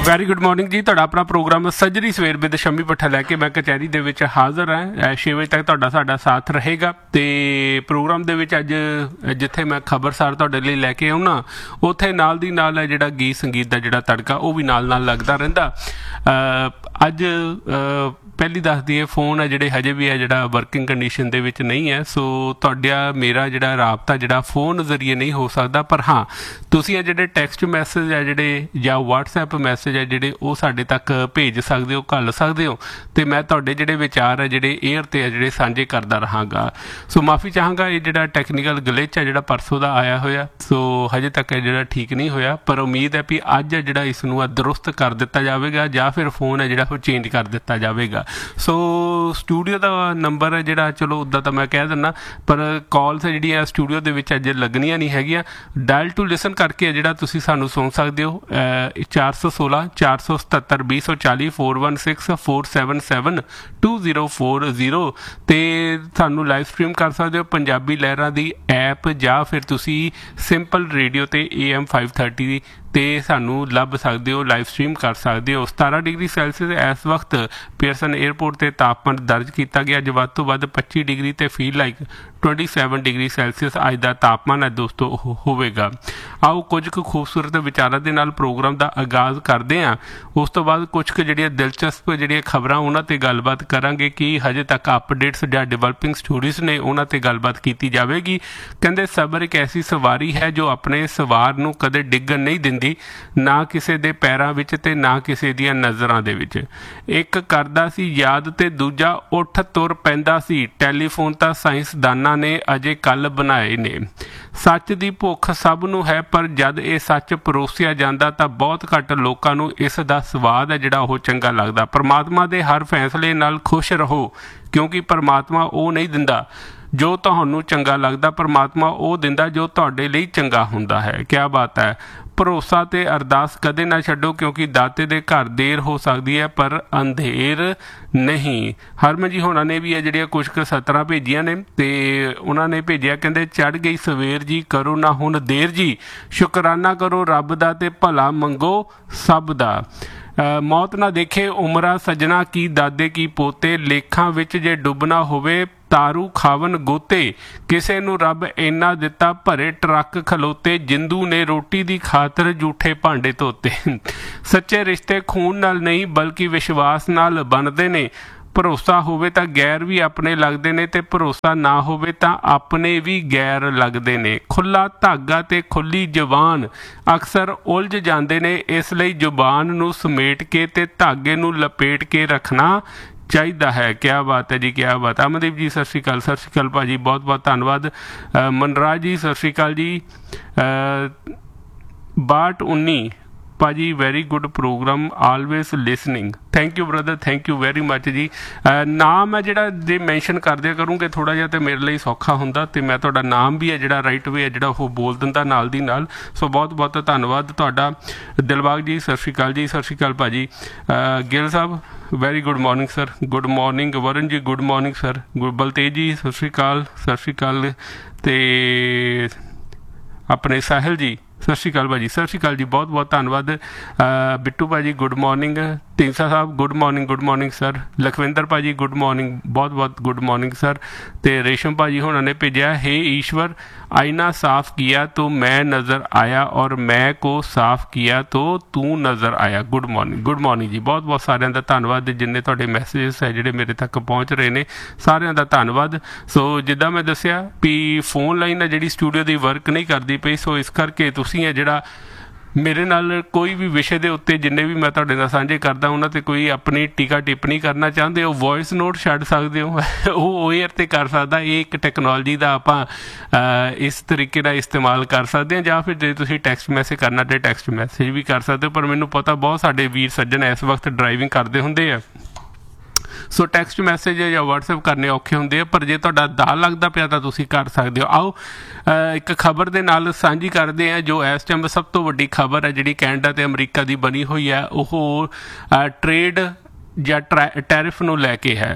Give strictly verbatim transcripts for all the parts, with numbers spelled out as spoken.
Very good morning ਜੀ। ਤੁਹਾਡਾ ਆਪਣਾ ਪ੍ਰੋਗਰਾਮ ਸੱਜਰੀ ਸਵੇਰ ਵਿਦ ਸ਼ੰਮੀ ਭੱਠਾ ਲੈ ਕੇ ਮੈਂ ਕਚਹਿਰੀ ਦੇ ਵਿੱਚ ਹਾਜ਼ਰ ਹਾਂ। ਛੇ ਵਜੇ ਤੱਕ ਤੁਹਾਡਾ ਸਾਡਾ ਸਾਥ ਰਹੇਗਾ ਅਤੇ ਪ੍ਰੋਗਰਾਮ ਦੇ ਵਿੱਚ ਅੱਜ ਜਿੱਥੇ ਮੈਂ ਖਬਰਸਾਰ ਤੁਹਾਡੇ ਲਈ ਲੈ ਕੇ ਆਉਣਾ, ਉੱਥੇ ਨਾਲ ਦੀ ਨਾਲ ਹੈ ਜਿਹੜਾ ਗੀਤ ਸੰਗੀਤ ਦਾ ਜਿਹੜਾ ਤੜਕਾ ਉਹ ਵੀ ਨਾਲ ਨਾਲ ਲੱਗਦਾ ਰਹਿੰਦਾ। ਅੱਜ ਪਹਿਲੀ ਦੱਸਦੀ ਹੈ, ਫੋਨ ਹੈ ਜਿਹੜੇ ਹਜੇ ਵੀ ਹੈ ਜਿਹੜਾ ਵਰਕਿੰਗ ਕੰਡੀਸ਼ਨ ਦੇ ਵਿੱਚ ਨਹੀਂ ਹੈ, ਸੋ ਤੁਹਾਡਾ ਮੇਰਾ ਜਿਹੜਾ ਰਾਬਤਾ ਜਿਹੜਾ ਫੋਨ ਜ਼ਰੀਏ ਨਹੀਂ ਹੋ ਸਕਦਾ। ਪਰ ਹਾਂ, ਤੁਸੀਂ ਇਹ ਜਿਹੜੇ ਟੈਕਸਟ ਮੈਸੇਜ ਹੈ ਜਿਹੜੇ ਜਾਂ ਵਟਸਐਪ ਮੈਸੇਜ ਹੈ ਜਿਹੜੇ ਉਹ ਸਾਡੇ ਤੱਕ ਭੇਜ ਸਕਦੇ ਹੋ, ਘੱਲ ਸਕਦੇ ਹੋ, ਅਤੇ ਮੈਂ ਤੁਹਾਡੇ ਜਿਹੜੇ ਵਿਚਾਰ ਹੈ ਜਿਹੜੇ ਏਅਰ 'ਤੇ ਹੈ ਜਿਹੜੇ ਸਾਂਝੇ ਕਰਦਾ ਰਹਾਂਗਾ। ਸੋ ਮਾਫੀ ਚਾਹਾਂਗਾ, ਇਹ ਜਿਹੜਾ ਟੈਕਨੀਕਲ ਗਲਿਚ ਹੈ ਜਿਹੜਾ ਪਰਸੋਂ ਦਾ ਆਇਆ ਹੋਇਆ, ਸੋ ਹਜੇ ਤੱਕ ਇਹ ਜਿਹੜਾ ਠੀਕ ਨਹੀਂ ਹੋਇਆ, ਪਰ ਉਮੀਦ ਹੈ ਵੀ ਅੱਜ ਜਿਹੜਾ ਇਸ ਨੂੰ ਦਰੁਸਤ ਕਰ ਦਿੱਤਾ ਜਾਵੇਗਾ ਜਾਂ ਫਿਰ ਫੋਨ ਹੈ ਜਿਹੜਾ ਉਹ ਚੇਂਜ ਕਰ ਦਿੱਤਾ ਜਾਵੇਗਾ। ਸੋ ਸਟੂਡੀਓ ਦਾ ਨੰਬਰ ਹੈ ਜਿਹੜਾ, ਚਲੋ ਉੱਦਾਂ ਤਾਂ ਮੈਂ ਕਹਿ ਦਿੰਦਾ, ਪਰ ਕਾਲਸ ਜਿਹੜੀਆਂ ਸਟੂਡੀਓ ਦੇ ਵਿੱਚ ਅੱਜ ਲੱਗਣੀਆਂ ਨਹੀਂ ਹੈਗੀਆਂ। ਡਾਇਲ ਟੂ ਲਿਸਨ ਕਰਕੇ ਜਿਹੜਾ ਤੁਸੀਂ ਸਾਨੂੰ ਸੁਣ ਸਕਦੇ ਹੋ, ਚਾਰ ਸੌ ਸੋਲਾਂ ਚਾਰ ਸੌ ਸਤੱਤਰ ਵੀਹ ਸੌ ਚਾਲੀ four one six four seven seven two zero four zero ਅਤੇ ਸਾਨੂੰ ਲਾਈਵ ਸਟਰੀਮ ਕਰ ਸਕਦੇ ਹੋ ਪੰਜਾਬੀ ਲਹਿਰਾਂ ਦੀ ਐਪ, ਜਾਂ ਫਿਰ ਤੁਸੀਂ ਸਿੰਪਲ ਰੇਡੀਓ 'ਤੇ ਏ ਐਮ ਫਾਈਵ ਥਰਟੀ ਦੀ ਅਤੇ ਸਾਨੂੰ ਲੱਭ ਸਕਦੇ ਹੋ, ਲਾਈਵ ਸਟਰੀਮ ਕਰ ਸਕਦੇ ਹੋ। ਸਤਾਰਾਂ ਡਿਗਰੀ ਸੈਲਸੀਅਸ ਇਸ ਵਕਤ ਪੀਅਰਸਨ ਏਅਰਪੋਰਟ 'ਤੇ ਤਾਪਮਾਨ ਦਰਜ ਕੀਤਾ ਗਿਆ। ਅੱਜ ਵੱਧ ਤੋਂ ਵੱਧ ਪੱਚੀ ਡਿਗਰੀ ਅਤੇ feel like twenty seven degree Celsius ਅੱਜ ਦਾ ਤਾਪਮਾਨ ਹੈ ਦੋਸਤੋ ਹੋਵੇਗਾ। ਆਓ ਕੁਝ ਕੁ ਖੂਬਸੂਰਤ ਵਿਚਾਰਾਂ ਦੇ ਨਾਲ ਪ੍ਰੋਗਰਾਮ ਦਾ ਆਗਾਜ਼ ਕਰਦੇ ਹਾਂ। ਉਸ ਤੋਂ ਬਾਅਦ ਕੁਝ ਕੁ ਜਿਹੜੀਆਂ ਦਿਲਚਸਪ ਜਿਹੜੀਆਂ ਖਬਰਾਂ ਉਹਨਾਂ 'ਤੇ ਗੱਲਬਾਤ ਕਰਾਂਗੇ ਕਿ ਹਜੇ ਤੱਕ ਅਪਡੇਟਸ ਜਾਂ ਡਿਵੈਲਪਿੰਗ ਸਟੋਰੀਜ਼ ਨੇ ਉਹਨਾਂ 'ਤੇ ਗੱਲਬਾਤ ਕੀਤੀ ਜਾਵੇਗੀ। ਕਹਿੰਦੇ ਸਬਰ ਇੱਕ ਐਸੀ ਸਵਾਰੀ ਹੈ ਜੋ ਆਪਣੇ ਸਵਾਰ ਨੂੰ ਕਦੇ ਡਿੱਗਣ ਨਹੀਂ ਦਿੰਦੀ, ਨਾ ਕਿਸੇ ਦੇ ਪੈਰਾਂ ਵਿੱਚ ਤੇ ਨਾ ਕਿਸੇ ਦੀਆਂ ਨਜ਼ਰਾਂ ਦੇ ਵਿੱਚ। ਇੱਕ ਕਰਦਾ ਸੀ ਯਾਦ ਤੇ ਦੂਜਾ ਉੱਠ ਤੁਰ ਪੈਂਦਾ ਸੀ, ਟੈਲੀਫੋਨ ਤਾਂ ਸਾਇੰਸਦਾਨਾਂ ਨੇ ਅਜੇ ਕੱਲ੍ਹ ਬਣਾਏ ਨੇ। ਸੱਚ ਦੀ ਭੁੱਖ ਸਭ ਨੂੰ ਹੈ, ਪਰ ਜਦ ਇਹ ਸੱਚ ਪਰੋਸਿਆ ਜਾਂਦਾ ਤਾਂ ਬਹੁਤ ਘੱਟ ਲੋਕਾਂ ਨੂੰ ਇਸ ਦਾ ਸਵਾਦ ਹੈ ਜਿਹੜਾ ਉਹ ਚੰਗਾ ਲੱਗਦਾ। ਪਰਮਾਤਮਾ ਦੇ ਹਰ ਫੈਸਲੇ ਨਾਲ ਖੁਸ਼ ਰਹੋ, ਕਿਉਂਕਿ ਪਰਮਾਤਮਾ ਉਹ ਨਹੀਂ ਦਿੰਦਾ ਜੋ ਤੁਹਾਨੂੰ ਚੰਗਾ ਲੱਗਦਾ, ਪਰਮਾਤਮਾ ਉਹ ਦਿੰਦਾ ਜੋ ਤੁਹਾਡੇ ਲਈ ਚੰਗਾ ਹੁੰਦਾ ਹੈ। ਕਿਆ ਬਾਤ ਹੈ। ਭਰੋਸਾ ਤੇ ਅਰਦਾਸ ਕਦੇ ਨਾ ਛੱਡੋ, ਕਿਉਂਕਿ ਦਾਤੇ ਦੇ ਘਰ ਦੇਰ ਹੋ ਸਕਦੀ ਹੈ ਪਰ ਅੰਧੇਰ ਨਹੀਂ। ਹਰਮਨ ਜੀ ਹੋਣਾ ਨੇ ਵੀ ਇਹ ਜਿਹੜੀਆਂ ਕੁਛ ਕੁ ਸਤਰਾਂ ਭੇਜੀਆਂ ਨੇ, ਅਤੇ ਉਹਨਾਂ ਨੇ ਭੇਜਿਆ, ਕਹਿੰਦੇ ਚੜ੍ਹ ਗਈ ਸਵੇਰ ਜੀ, ਕਰੋ ਨਾ ਹੁਣ ਦੇਰ ਜੀ, ਸ਼ੁਕਰਾਨਾ ਕਰੋ ਰੱਬ ਦਾ ਤੇ ਭਲਾ ਮੰਗੋ ਸਭ ਦਾ। ਮੌਤ ਨਾ ਦੇਖੇ ਉਮਰਾਂ ਸੱਜਣਾ, ਕੀ ਦਾਦੇ ਕੀ ਪੋਤੇ, ਲੇਖਾਂ ਵਿੱਚ ਜੇ ਡੁੱਬਣਾ ਹੋਵੇ ਤਾਰੂ ਖਾਵਨ ਗੋਤੇ। ਕਿਸੇ ਨੂੰ ਰੱਬ ਇੰਨਾ ਦਿੱਤਾ ਭਰੇ ਟਰੱਕ ਖਲੋਤੇ, ਜਿੰਦੂ ਨੇ ਰੋਟੀ ਦੀ ਖਾਤਰ ਜੂਠੇ ਭਾਂਡੇ ਧੋਤੇ। ਸੱਚੇ ਰਿਸ਼ਤੇ ਖੂਨ ਨਾਲ ਨਹੀਂ ਬਲਕਿ ਵਿਸ਼ਵਾਸ ਨਾਲ ਬਣਦੇ ਨੇ। ਭਰੋਸਾ ਹੋਵੇ ਤਾਂ ਗੈਰ ਵੀ ਆਪਣੇ ਲੱਗਦੇ ਨੇ, ਤੇ ਭਰੋਸਾ ਨਾ ਹੋਵੇ ਤਾਂ ਆਪਣੇ ਵੀ ਗੈਰ ਲੱਗਦੇ ਨੇ। ਖੁੱਲ੍ਹਾ ਧਾਗਾ ਤੇ ਖੁੱਲ੍ਹੀ ਜ਼ੁਬਾਨ ਅਕਸਰ ਉਲਝ ਜਾਂਦੇ ਨੇ, ਇਸ ਲਈ ਜ਼ੁਬਾਨ ਨੂੰ ਸਮੇਟ ਕੇ ਤੇ ਧਾਗੇ ਨੂੰ ਲਪੇਟ ਕੇ ਰੱਖਣਾ ਚਾਹੀਦਾ ਹੈ। ਕਿਆ ਬਾਤ ਹੈ ਜੀ, ਕਿਆ ਬਾਤ। ਅਮਨਦੀਪ ਜੀ ਸਤਿ ਸ਼੍ਰੀ ਅਕਾਲ। ਸਤਿ ਸ਼੍ਰੀ ਅਕਾਲ ਭਾਅ ਜੀ, ਬਹੁਤ ਬਹੁਤ ਧੰਨਵਾਦ। ਮਨਰਾਜ ਜੀ ਸਤਿ ਸ਼੍ਰੀ ਅਕਾਲ ਜੀ। ਬਾਟ ਉੱਨੀ ਭਾਅ ਜੀ, very good programme, always listening. Thank you brother, thank you very much ਜੀ। ਨਾਮ ਹੈ ਜਿਹੜਾ ਜੇ ਮੈਂਸ਼ਨ ਕਰਦੇ ਕਰੂੰਗੇ ਥੋੜ੍ਹਾ ਜਿਹਾ ਤਾਂ ਮੇਰੇ ਲਈ ਸੌਖਾ ਹੁੰਦਾ, ਅਤੇ ਮੈਂ ਤੁਹਾਡਾ ਨਾਮ ਵੀ ਹੈ ਜਿਹੜਾ ਰਾਈਟ ਵੇ ਹੈ ਜਿਹੜਾ ਉਹ ਬੋਲ ਦਿੰਦਾ ਨਾਲ ਦੀ ਨਾਲ। ਸੋ ਬਹੁਤ ਬਹੁਤ ਧੰਨਵਾਦ ਤੁਹਾਡਾ। ਦਿਲਬਾਗ ਜੀ ਸਤਿ ਸ਼੍ਰੀ ਅਕਾਲ ਜੀ। ਸਤਿ ਸ਼੍ਰੀ ਅਕਾਲ ਭਾਅ ਜੀ। ਗਿੱਲ ਸਾਹਿਬ very good morning sir, good morning. ਵਰਨ ਜੀ ਗੁੱਡ ਮਾਰਨਿੰਗ ਸਰ। ਬਲਤੇਜ ਜੀ ਸਤਿ ਸ਼੍ਰੀ ਅਕਾਲ, ਸਤਿ ਸ਼੍ਰੀ ਅਕਾਲ। ਅਤੇ ਆਪਣੇ ਸਾਹਿਲ ਜੀ ਸਤਿ ਸ਼੍ਰੀ ਅਕਾਲ ਭਾਅ ਜੀ, ਸਤਿ ਸ਼੍ਰੀ ਅਕਾਲ ਜੀ, ਬਹੁਤ ਬਹੁਤ ਧੰਨਵਾਦ। ਬਿੱਟੂ ਭਾਅ ਜੀ ਗੁੱਡ ਮਾਰਨਿੰਗ। ਢੀਂਸਾ ਸਾਹਿਬ good morning, good morning sir. Lakhwinder ਭਾਅ ਜੀ ਗੁੱਡ ਮਾਰਨਿੰਗ, ਬਹੁਤ ਬਹੁਤ ਗੁੱਡ ਮਾਰਨਿੰਗ ਸਰ। ਅਤੇ ਰੇਸ਼ਮ ਭਾਅ ਜੀ ਹੋਣਾ ਨੇ ਭੇਜਿਆ, ਹੇ ਈਸ਼ਵਰ ਆਇਨਾ ਸਾਫ਼ ਕੀਆ ਤੋ ਮੈਂ ਨਜ਼ਰ ਆਇਆ, ਔਰ ਮੈਂ ਕੋ ਸਾਫ਼ ਕੀਆ ਤੋ ਤੂੰ ਨਜ਼ਰ ਆਇਆ। ਗੁੱਡ ਮਾਰਨਿੰਗ, ਗੁੱਡ ਮਾਰਨਿੰਗ ਜੀ, ਬਹੁਤ ਬਹੁਤ ਸਾਰਿਆਂ ਦਾ ਧੰਨਵਾਦ। ਜਿੰਨੇ ਤੁਹਾਡੇ ਮੈਸੇਜਸ ਹੈ ਜਿਹੜੇ ਮੇਰੇ ਤੱਕ ਪਹੁੰਚ ਰਹੇ ਨੇ, ਸਾਰਿਆਂ ਦਾ ਧੰਨਵਾਦ। ਸੋ ਜਿੱਦਾਂ ਮੈਂ ਦੱਸਿਆ ਵੀ ਫੋਨ ਲਾਈਨ ਹੈ ਜਿਹੜੀ ਸਟੂਡੀਓ ਦੀ ਵਰਕ ਨਹੀਂ ਕਰਦੀ ਪਈ, ਸੋ ਇਸ ਕਰਕੇ ਤੁਸੀਂ ਹੈ ਜਿਹੜਾ ਮੇਰੇ ਨਾਲ ਕੋਈ ਵੀ ਵਿਸ਼ੇ ਦੇ ਉੱਤੇ ਜਿੰਨੇ ਵੀ ਮੈਂ ਤੁਹਾਡੇ ਨਾਲ ਸਾਂਝੇ ਕਰਦਾ ਉਹਨਾਂ 'ਤੇ ਕੋਈ ਆਪਣੀ ਟੀਕਾ ਟਿੱਪਣੀ ਕਰਨਾ ਚਾਹੁੰਦੇ ਹੋ, ਵੋਇਸ ਨੋਟ ਛੱਡ ਸਕਦੇ ਹੋ, ਉਹ ਏਅਰ 'ਤੇ ਕਰ ਸਕਦਾ। ਇਹ ਇੱਕ ਟੈਕਨੋਲੋਜੀ ਦਾ ਆਪਾਂ ਇਸ ਤਰੀਕੇ ਨਾਲ ਇਸਤੇਮਾਲ ਕਰ ਸਕਦੇ ਹਾਂ, ਜਾਂ ਫਿਰ ਜੇ ਤੁਸੀਂ ਟੈਕਸਟ ਮੈਸੇਜ ਕਰਨਾ ਤਾਂ ਟੈਕਸਟ ਮੈਸੇਜ ਵੀ ਕਰ ਸਕਦੇ ਹੋ। ਪਰ ਮੈਨੂੰ ਪਤਾ ਬਹੁਤ ਸਾਡੇ ਵੀਰ ਸੱਜਣ ਇਸ ਵਕਤ ਡਰਾਈਵਿੰਗ ਕਰਦੇ ਹੁੰਦੇ ਆ, ਸੋ ਟੈਕਸਟ ਮੈਸੇਜ ਜਾਂ ਵਟਸਐਪ ਕਰਨੇ ਔਖੇ ਹੁੰਦੇ ਆ, ਪਰ ਜੇ ਤੁਹਾਡਾ ਦਾਅ ਲੱਗਦਾ ਪਿਆ ਤਾਂ ਤੁਸੀਂ ਕਰ ਸਕਦੇ ਹੋ। ਆਓ ਇੱਕ ਖਬਰ ਦੇ ਨਾਲ ਸਾਂਝੀ ਕਰਦੇ ਹਾਂ ਜੋ ਇਸ ਟਾਈਮ ਸਭ ਤੋਂ ਵੱਡੀ ਖਬਰ ਹੈ ਜਿਹੜੀ ਕੈਨੇਡਾ ਅਤੇ ਅਮਰੀਕਾ ਦੀ ਬਣੀ ਹੋਈ ਹੈ। ਉਹ ਟਰੇਡ ਜਾਂ ਟਰੈ ਟੈਰਿਫ ਨੂੰ ਲੈ ਕੇ ਹੈ।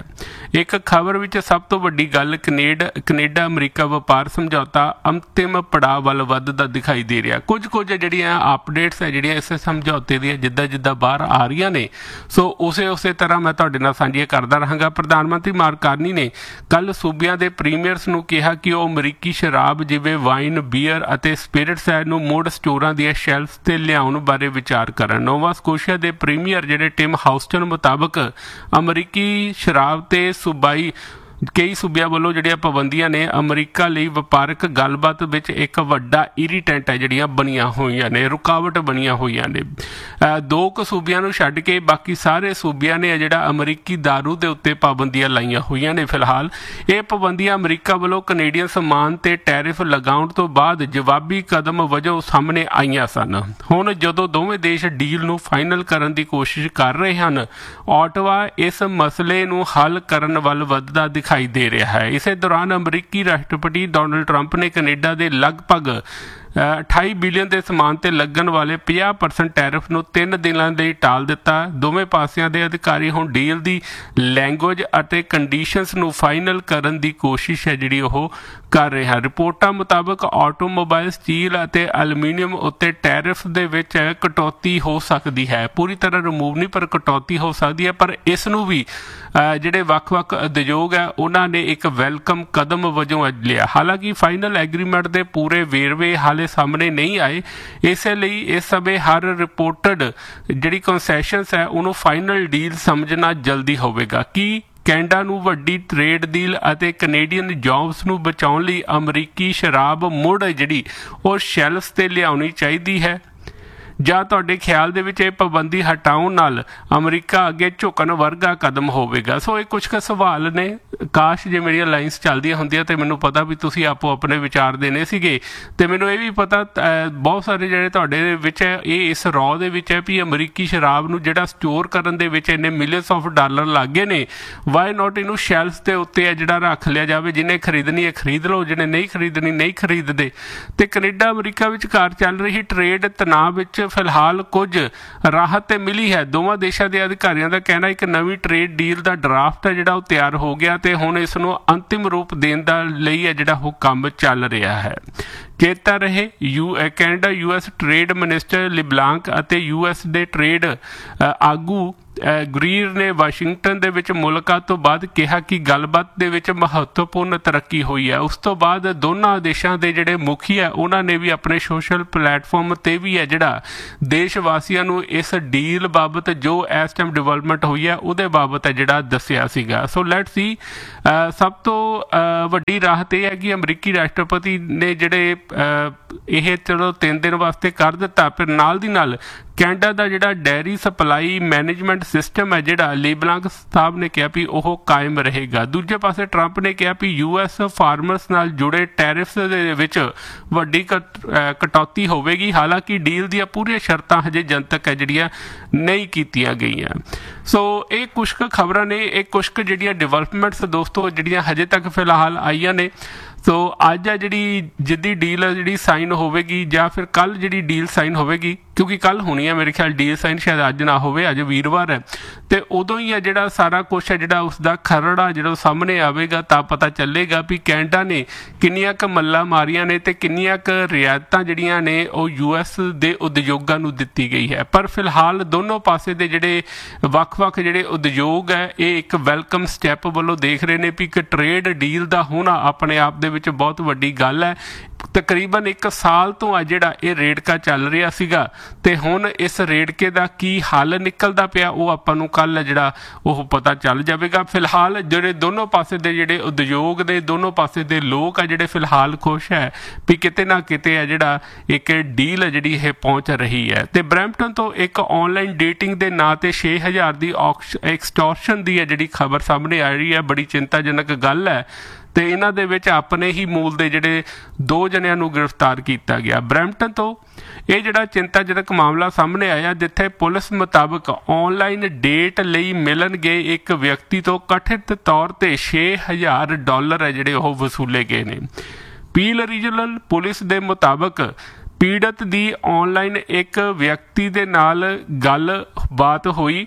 ਇੱਕ ਖਬਰ ਵਿੱਚ ਸਭ ਤੋਂ ਵੱਡੀ ਗੱਲ ਕੈਨੇਡਾ ਕੈਨੇਡਾ ਅਮਰੀਕਾ ਵਪਾਰ ਸਮਝੌਤਾ ਅੰਤਿਮ ਪੜਾਅ ਵੱਲ ਵੱਧਦਾ ਦਿਖਾਈ ਦੇ ਰਿਹਾ। ਕੁਝ ਕੁਝ ਜਿਹੜੀਆਂ ਅਪਡੇਟਸ ਹੈ ਜਿਹੜੀਆਂ ਇਸ ਸਮਝੌਤੇ ਦੀਆਂ ਜਿੱਦਾਂ ਜਿੱਦਾਂ ਬਾਹਰ ਆ ਰਹੀਆਂ ਨੇ, ਸੋ ਉਸੇ ਉਸੇ ਤਰ੍ਹਾਂ ਮੈਂ ਤੁਹਾਡੇ ਨਾਲ ਸਾਂਝੀਆਂ ਕਰਦਾ ਰਹਾਂਗਾ। ਪ੍ਰਧਾਨ ਮੰਤਰੀ ਮਾਰਕ ਕਾਰਨੀ ਨੇ ਕੱਲ੍ਹ ਸੂਬਿਆਂ ਦੇ ਪ੍ਰੀਮੀਅਰਸ ਨੂੰ ਕਿਹਾ ਕਿ ਉਹ ਅਮਰੀਕੀ ਸ਼ਰਾਬ ਜਿਵੇਂ ਵਾਈਨ, ਬੀਅਰ ਅਤੇ ਸਪਿਰਿਟਸ ਹੈ ਨੂੰ ਮੁੜ ਸਟੋਰਾਂ ਦੀਆਂ ਸ਼ੈਲਫ 'ਤੇ ਲਿਆਉਣ ਬਾਰੇ ਵਿਚਾਰ ਕਰਨ। ਨੋਵਾ ਸਕੋਸ਼ੀਆ ਦੇ ਪ੍ਰੀਮੀਅਰ ਜਿਹੜੇ ਟਿਮ ਹਾਊਸਟਨ ਮੁਤਾਬਕ ਅਮਰੀਕੀ ਸ਼ਰਾਬ ਤੇ ਸੂਬਾਈ ਕਈ ਸੂਬਿਆਂ ਵੱਲੋਂ ਜਿਹੜੀਆਂ ਪਾਬੰਦੀਆਂ ਨੇ ਅਮਰੀਕਾ ਲਈ ਵਪਾਰਕ ਗੱਲਬਾਤ ਵਿੱਚ ਇੱਕ ਵੱਡਾ ਇਰੀਟੈਂਟ ਹੈ ਜਿਹੜੀਆਂ ਬਣੀਆਂ ਹੋਈਆਂ ਨੇ, ਰੁਕਾਵਟ ਬਣੀਆਂ ਹੋਈਆਂ ਨੇ। ਦੋ ਕੁ ਸੂਬਿਆਂ ਨੂੰ ਛੱਡ ਕੇ ਬਾਕੀ ਸਾਰੇ ਸੂਬਿਆਂ ਨੇ ਜਿਹੜਾ ਅਮਰੀਕੀ ਦਾਰੂ ਦੇ ਉੱਤੇ ਪਾਬੰਦੀਆਂ ਲਾਈਆਂ ਹੋਈਆਂ ਨੇ। ਫਿਲਹਾਲ ਇਹ ਪਾਬੰਦੀਆਂ ਅਮਰੀਕਾ ਵੱਲੋਂ ਕੈਨੇਡੀਅਨ ਸਮਾਨ ਤੇ ਟੈਰਿਫ ਲਗਾਉਣ ਤੋਂ ਬਾਅਦ ਜਵਾਬੀ ਕਦਮ ਵਜੋਂ ਸਾਹਮਣੇ ਆਈਆਂ ਸਨ। ਹੁਣ ਜਦੋਂ ਦੋਵੇਂ ਦੇਸ਼ ਡੀਲ ਨੂੰ ਫਾਈਨਲ ਕਰਨ ਦੀ ਕੋਸ਼ਿਸ਼ ਕਰ ਰਹੇ ਹਨ, ਓਟਵਾ ਇਸ ਮਸਲੇ ਨੂੰ ਹੱਲ ਕਰਨ ਵੱਲ ਵੱਧਦਾ ਦਿਖਾਈ ਦੇ ਰਿਹਾ ਹੈ। ਇਸੇ ਦੌਰਾਨ ਅਮਰੀਕੀ ਰਾਸ਼ਟਰਪਤੀ ਡੋਨਲਡ ਟਰੰਪ ਨੇ ਕੈਨੇਡਾ ਦੇ ਲਗਭਗ ਅਠਾਈ ਬਿਲੀਅਨ ਦੇ ਸਮਾਨ ਤੇ ਲੱਗਣ ਵਾਲੇ ਪੰਜਾਹ ਪਰਸੈਂਟ ਟੈਰਿਫ ਨੂੰ ਤਿੰਨ ਦਿਨਾਂ ਲਈ ਟਾਲ ਦਿੱਤਾ। ਦੋਵੇਂ ਪਾਸਿਆਂ ਦੇ ਅਧਿਕਾਰੀ ਹੁਣ ਡੀਲ ਦੀ ਲੈਂਗੁਏਜ ਅਤੇ ਕੰਡੀਸ਼ਨਸ ਨੂੰ ਫਾਈਨਲ ਕਰਨ ਦੀ ਕੋਸ਼ਿਸ਼ ਹੈ ਜਿਹੜੀ ਉਹ ਕਰ ਰਹੇ ਹਨ। ਰਿਪੋਰਟਾਂ ਮੁਤਾਬਕ ਆਟੋਮੋਬਾਈਲ, ਸਟੀਲ ਅਤੇ ਐਲੂਮੀਨੀਅਮ ਉੱਤੇ ਟੈਰਿਫ ਦੇ ਵਿੱਚ ਕਟੌਤੀ ਹੋ ਸਕਦੀ ਹੈ। ਪੂਰੀ ਤਰ੍ਹਾਂ ਰਿਮੂਵ ਨਹੀਂ, ਪਰ ਕਟੌਤੀ ਹੋ ਸਕਦੀ ਹੈ। ਪਰ ਇਸ ਨੂੰ ਵੀ ਜਿਹੜੇ ਵੱਖ-ਵੱਖ ਉਦਯੋਗ ਹੈ ਉਹਨਾਂ ਨੇ ਇੱਕ ਵੈਲਕਮ ਕਦਮ ਵਜੋਂ ਲਿਆ। ਹਾਲਾਂਕਿ ਫਾਈਨਲ ਐਗਰੀਮੈਂਟ ਦੇ ਪੂਰੇ ਵੇਰਵੇ ਹਾਲੇ ਸਾਹਮਣੇ ਨਹੀਂ ਆਏ, ਇਸੇ ਲਈ ਇਸ ਸਮੇਂ ਹਰ ਰਿਪੋਰਟਡ ਜਿਹੜੀ ਕੰਸੈਸ਼ਨਸ ਹੈ ਉਹਨੂੰ ਫਾਈਨਲ ਡੀਲ ਸਮਝਣਾ ਜਲਦੀ ਹੋਵੇਗਾ। ਕਿ ਕੈਨੇਡਾ ਨੂੰ ਵੱਡੀ ਟ੍ਰੇਡ ਡੀਲ ਅਤੇ ਕੈਨੇਡੀਅਨ ਜੌਬਸ ਨੂੰ ਬਚਾਉਣ ਲਈ ਅਮਰੀਕੀ ਸ਼ਰਾਬ ਮੁੜ ਜਿਹੜੀ ਉਹ ਸ਼ੈਲਫ 'ਤੇ ਲਿਆਉਣੀ ਚਾਹੀਦੀ ਹੈ, ਜਾਂ ਤੁਹਾਡੇ ਖਿਆਲ ਦੇ ਵਿੱਚ ਇਹ ਪਾਬੰਦੀ ਹਟਾਉਣ ਨਾਲ ਅਮਰੀਕਾ ਅੱਗੇ ਝੁਕਣ ਵਰਗਾ ਕਦਮ ਹੋਵੇਗਾ? ਸੋ ਇਹ ਕੁਝ ਕੁ ਸਵਾਲ ਨੇ। ਕਾਸ਼ ਜੇ ਮੇਰੀਆਂ ਲਾਈਨਸ ਚੱਲਦੀਆਂ ਹੁੰਦੀਆਂ ਤੇ ਮੈਨੂੰ ਪਤਾ ਵੀ ਤੁਸੀਂ ਆਪੋ ਆਪਣੇ ਵਿਚਾਰ ਦੇਣੇ ਸੀਗੇ, ਤੇ ਮੈਨੂੰ ਇਹ ਵੀ ਪਤਾ ਬਹੁਤ ਸਾਰੇ ਜਿਹੜੇ ਤੁਹਾਡੇ ਵਿੱਚ ਇਹ ਇਸ ਰੌ ਦੇ ਵਿੱਚ ਹੈ ਵੀ ਅਮਰੀਕੀ ਸ਼ਰਾਬ ਨੂੰ ਜਿਹੜਾ ਸਟੋਰ ਕਰਨ ਦੇ ਵਿੱਚ ਇੰਨੇ ਮਿਲੀਅਨਸ ਆਫ ਡਾਲਰ ਲੱਗ ਗਏ ਨੇ, ਵਾਈ ਨੋਟ ਇਹਨੂੰ ਸ਼ੈਲਫ ਦੇ ਉੱਤੇ ਹੈ ਜਿਹੜਾ ਰੱਖ ਲਿਆ ਜਾਵੇ। ਜਿਹਨੇ ਖਰੀਦਣੀ ਹੈ ਖਰੀਦ ਲਓ, ਜਿਹਨੇ ਨਹੀਂ ਖਰੀਦਣੀ ਨਹੀਂ ਖਰੀਦਦੇ। ਤੇ ਕੈਨੇਡਾ ਅਮਰੀਕਾ ਵਿਚਕਾਰ ਚੱਲ ਰਹੀ ਟ੍ਰੇਡ ਤਣਾਅ ਵਿੱਚ ਫਿਲਹਾਲ ਕੁਝ ਰਾਹਤ ਤੇ ਮਿਲੀ ਹੈ। ਦੋਵਾਂ ਦੇਸ਼ਾਂ ਦੇ ਅਧਿਕਾਰੀਆਂ ਦਾ ਕਹਿਣਾ ਇੱਕ ਨਵੀਂ ਟ੍ਰੇਡ ਡੀਲ ਦਾ ਡਰਾਫਟ ਹੈ ਜਿਹੜਾ ਉਹ ਤਿਆਰ ਹੋ ਗਿਆ ਤੇ ਹੁਣ ਇਸ ਨੂੰ ਅੰਤਿਮ ਰੂਪ ਦੇਣ ਦਾ ਲਈ ਹੈ ਜਿਹੜਾ ਉਹ ਕੰਮ ਚੱਲ ਰਿਹਾ ਹੈ। ਚੇਤਾ ਰਹੇ, you Canada U S trade minister ਲਿਬਲਾਂਕ ਅਤੇ ਯੂ ਐਸ ਦੇ ਟ੍ਰੇਡ ਆਗੂ ਗਰੀਰ ਨੇ ਵਾਸ਼ਿੰਗਟਨ ਦੇ ਵਿੱਚ ਮੁਲਾਕਾਤ ਤੋਂ ਬਾਅਦ ਕਿਹਾ ਕਿ ਗੱਲਬਾਤ ਦੇ ਵਿੱਚ ਮਹੱਤਵਪੂਰਨ ਤਰੱਕੀ ਹੋਈ ਹੈ। ਉਸ ਤੋਂ ਬਾਅਦ ਦੋਨਾਂ ਦੇਸ਼ਾਂ ਦੇ ਜਿਹੜੇ ਮੁਖੀ ਹੈ ਉਹਨਾਂ ਨੇ ਵੀ ਆਪਣੇ ਸੋਸ਼ਲ ਪਲੇਟਫਾਰਮ 'ਤੇ ਵੀ ਹੈ ਜਿਹੜਾ ਦੇਸ਼ ਵਾਸੀਆਂ ਨੂੰ ਇਸ ਡੀਲ ਬਾਬਤ ਜੋ ਇਸ ਟਾਈਮ ਡਿਵੈਲਪਮੈਂਟ ਹੋਈ ਹੈ ਉਹਦੇ ਬਾਬਤ ਹੈ ਜਿਹੜਾ ਦੱਸਿਆ ਸੀਗਾ। ਸੋ ਲੈਟਸ ਸੀ ਸਭ ਤੋਂ ਵੱਡੀ ਰਾਹਤ ਇਹ ਹੈ ਕਿ ਅਮਰੀਕੀ ਰਾਸ਼ਟਰਪਤੀ ਨੇ ਜਿਹੜੇ ਇਹ ਚਲੋ ਤਿੰਨ ਦਿਨ ਵਾਸਤੇ ਕਰ ਦਿੱਤਾ, ਫਿਰ ਨਾਲ ਦੀ ਨਾਲ ਕੈਨੇਡਾ ਦਾ ਜਿਹੜਾ ਡੈਰੀ ਸਪਲਾਈ ਮੈਨੇਜਮੈਂਟ ਸਿਸਟਮ ਹੈ ਜਿਹੜਾ ਲਿਬਲਾਂਕ ਸਾਹਿਬ ਨੇ ਕਿਹਾ ਵੀ ਉਹ ਕਾਇਮ ਰਹੇਗਾ। ਦੂਜੇ ਪਾਸੇ ਟਰੰਪ ਨੇ ਕਿਹਾ ਵੀ ਯੂ ਐਸ ਫਾਰਮਰਸ ਨਾਲ ਜੁੜੇ ਟੈਰਿਫਸ ਦੇ ਵਿੱਚ ਵੱਡੀ ਕਟੌਤੀ ਹੋਵੇਗੀ। ਹਾਲਾਂਕਿ ਡੀਲ ਦੀਆਂ ਪੂਰੀਆਂ ਸ਼ਰਤਾਂ ਹਜੇ ਜਨਤਕ ਹੈ ਜਿਹੜੀਆਂ ਨਹੀਂ ਕੀਤੀਆਂ ਗਈਆਂ। ਸੋ ਇਹ ਕੁਛ ਕੁ ਖਬਰਾਂ ਨੇ, ਇਹ ਕੁਛ ਕੁ ਜਿਹੜੀਆਂ ਡਿਵੈਲਪਮੈਂਟਸ ਦੋਸਤੋ ਜਿਹੜੀਆਂ ਹਜੇ ਤੱਕ ਫਿਲਹਾਲ ਆਈਆਂ ਨੇ। ਸੋ ਅੱਜ ਆ ਜਿਹੜੀ ਜਿੱਦੀ ਡੀਲ ਹੈ ਜਿਹੜੀ ਸਾਈਨ ਹੋਵੇਗੀ ਜਾਂ ਫਿਰ ਕੱਲ੍ਹ ਜਿਹੜੀ ਡੀਲ ਸਾਈਨ ਹੋਵੇਗੀ, ਕਿਉਂਕਿ ਕੱਲ੍ਹ ਹੋਣੀ ਹੈ ਮੇਰੇ ਖਿਆਲ ਡੀਲ ਸਾਈਨ, ਸ਼ਾਇਦ ਅੱਜ ਨਾ ਹੋਵੇ, ਅੱਜ ਵੀਰਵਾਰ ਹੈ, ਤੇ ਉਦੋਂ ਹੀ ਹੈ ਜਿਹੜਾ ਸਾਰਾ ਕੁਛ ਹੈ ਜਿਹੜਾ ਉਸਦਾ ਖਰੜਾ ਜਿਹੜਾ ਸਾਹਮਣੇ ਆਵੇਗਾ ਤਾਂ ਪਤਾ ਚੱਲੇਗਾ ਵੀ ਕੈਨੇਡਾ ਨੇ ਕਿੰਨੀਆਂ ਕੁ ਮੱਲਾਂ ਮਾਰੀਆਂ ਨੇ ਤੇ ਕਿੰਨੀਆਂ ਕੁ ਰਿਆਇਤਾਂ ਜਿਹੜੀਆਂ ਨੇ ਉਹ ਯੂ ਐਸ ਦੇ ਉਦਯੋਗਾਂ ਨੂੰ ਦਿੱਤੀ ਗਈ ਹੈ। ਪਰ ਫਿਲਹਾਲ ਦੋਨੋਂ ਪਾਸੇ ਦੇ ਜਿਹੜੇ ਵੱਖ-ਵੱਖ ਜਿਹੜੇ ਉਦਯੋਗ ਹੈ ਇਹ ਇੱਕ ਵੈਲਕਮ ਸਟੈਪ ਵੱਲੋਂ ਦੇਖ ਰਹੇ ਨੇ ਵੀ ਇੱਕ ਟ੍ਰੇਡ ਡੀਲ ਦਾ ਹੋਣਾ ਆਪਣੇ ਆਪ ਦੇ ਵਿੱਚ ਬਹੁਤ ਵੱਡੀ ਗੱਲ ਹੈ। ਤਕਰੀਬਨ ਇੱਕ ਸਾਲ ਤੋਂ ਆ ਜਿਹੜਾ ਇਹ ਰੇੜਕਾ ਚੱਲ ਰਿਹਾ ਸੀਗਾ ਤੇ ਹੁਣ ਇਸ ਰੇੜਕੇ ਦਾ ਕੀ ਹੱਲ ਨਿਕਲਦਾ ਪਿਆ ਉਹ ਆਪਾਂ ਨੂੰ ਕੱਲ੍ਹ ਜਿਹੜਾ ਉਹ ਪਤਾ ਚੱਲ ਜਾਵੇਗਾ। ਫਿਲਹਾਲ ਜਿਹੜੇ ਦੋਨੋਂ ਪਾਸੇ ਦੇ ਜਿਹੜੇ ਉਦਯੋਗ ਦੇ ਦੋਨੋਂ ਪਾਸੇ ਦੇ ਲੋਕ ਆ ਜਿਹੜੇ ਫਿਲਹਾਲ ਖੁਸ਼ ਹੈ ਵੀ ਕਿਤੇ ਨਾ ਕਿਤੇ ਆ ਜਿਹੜਾ ਇੱਕ ਡੀਲ ਹੈ ਜਿਹੜੀ ਇਹ ਪਹੁੰਚ ਰਹੀ ਹੈ। ਤੇ ਬਰੈਂਪਟਨ ਤੋਂ ਇੱਕ ਆਨਲਾਈਨ ਡੇਟਿੰਗ ਦੇ ਨਾਂ ਤੇ ਛੇ ਹਜ਼ਾਰ ਦੀ ਐਕਸਟੋਰਸ਼ਨ ਦੀ ਹੈ ਜਿਹੜੀ ਖਬਰ ਸਾਹਮਣੇ ਆ ਰਹੀ ਹੈ। ਬੜੀ ਚਿੰਤਾਜਨਕ ਗੱਲ ਹੈ ਤੇ ਇਹਨਾਂ ਦੇ ਵਿੱਚ ਆਪਣੇ ਹੀ ਮੂਲ ਦੇ ਜਿਹੜੇ ਦੋ ਜਣਿਆਂ ਨੂੰ ਗ੍ਰਿਫਤਾਰ ਕੀਤਾ ਗਿਆ। ਬਰੈਂਪਟਨ ਤੋਂ ਇਹ ਜਿਹੜਾ ਚਿੰਤਾਜਨਕ ਮਾਮਲਾ ਸਾਹਮਣੇ ਆਇਆ ਜਿੱਥੇ ਪੁਲਿਸ ਮੁਤਾਬਕ ਆਨਲਾਈਨ ਡੇਟ ਲਈ ਮਿਲਣ ਗਏ ਇੱਕ ਵਿਅਕਤੀ ਤੋਂ ਕਥਿਤ ਤੌਰ ਤੇ ਛੇ ਹਜ਼ਾਰ ਡਾਲਰ ਹੈ ਜਿਹੜੇ ਉਹ ਵਸੂਲੇ ਗਏ ਨੇ। ਪੀਲ ਰੀਜਨਲ ਪੁਲਿਸ ਦੇ ਮੁਤਾਬਕ ਪੀੜਤ ਦੀ ਆਨਲਾਈਨ ਇੱਕ ਵਿਅਕਤੀ ਦੇ ਨਾਲ ਗੱਲਬਾਤ ਹੋਈ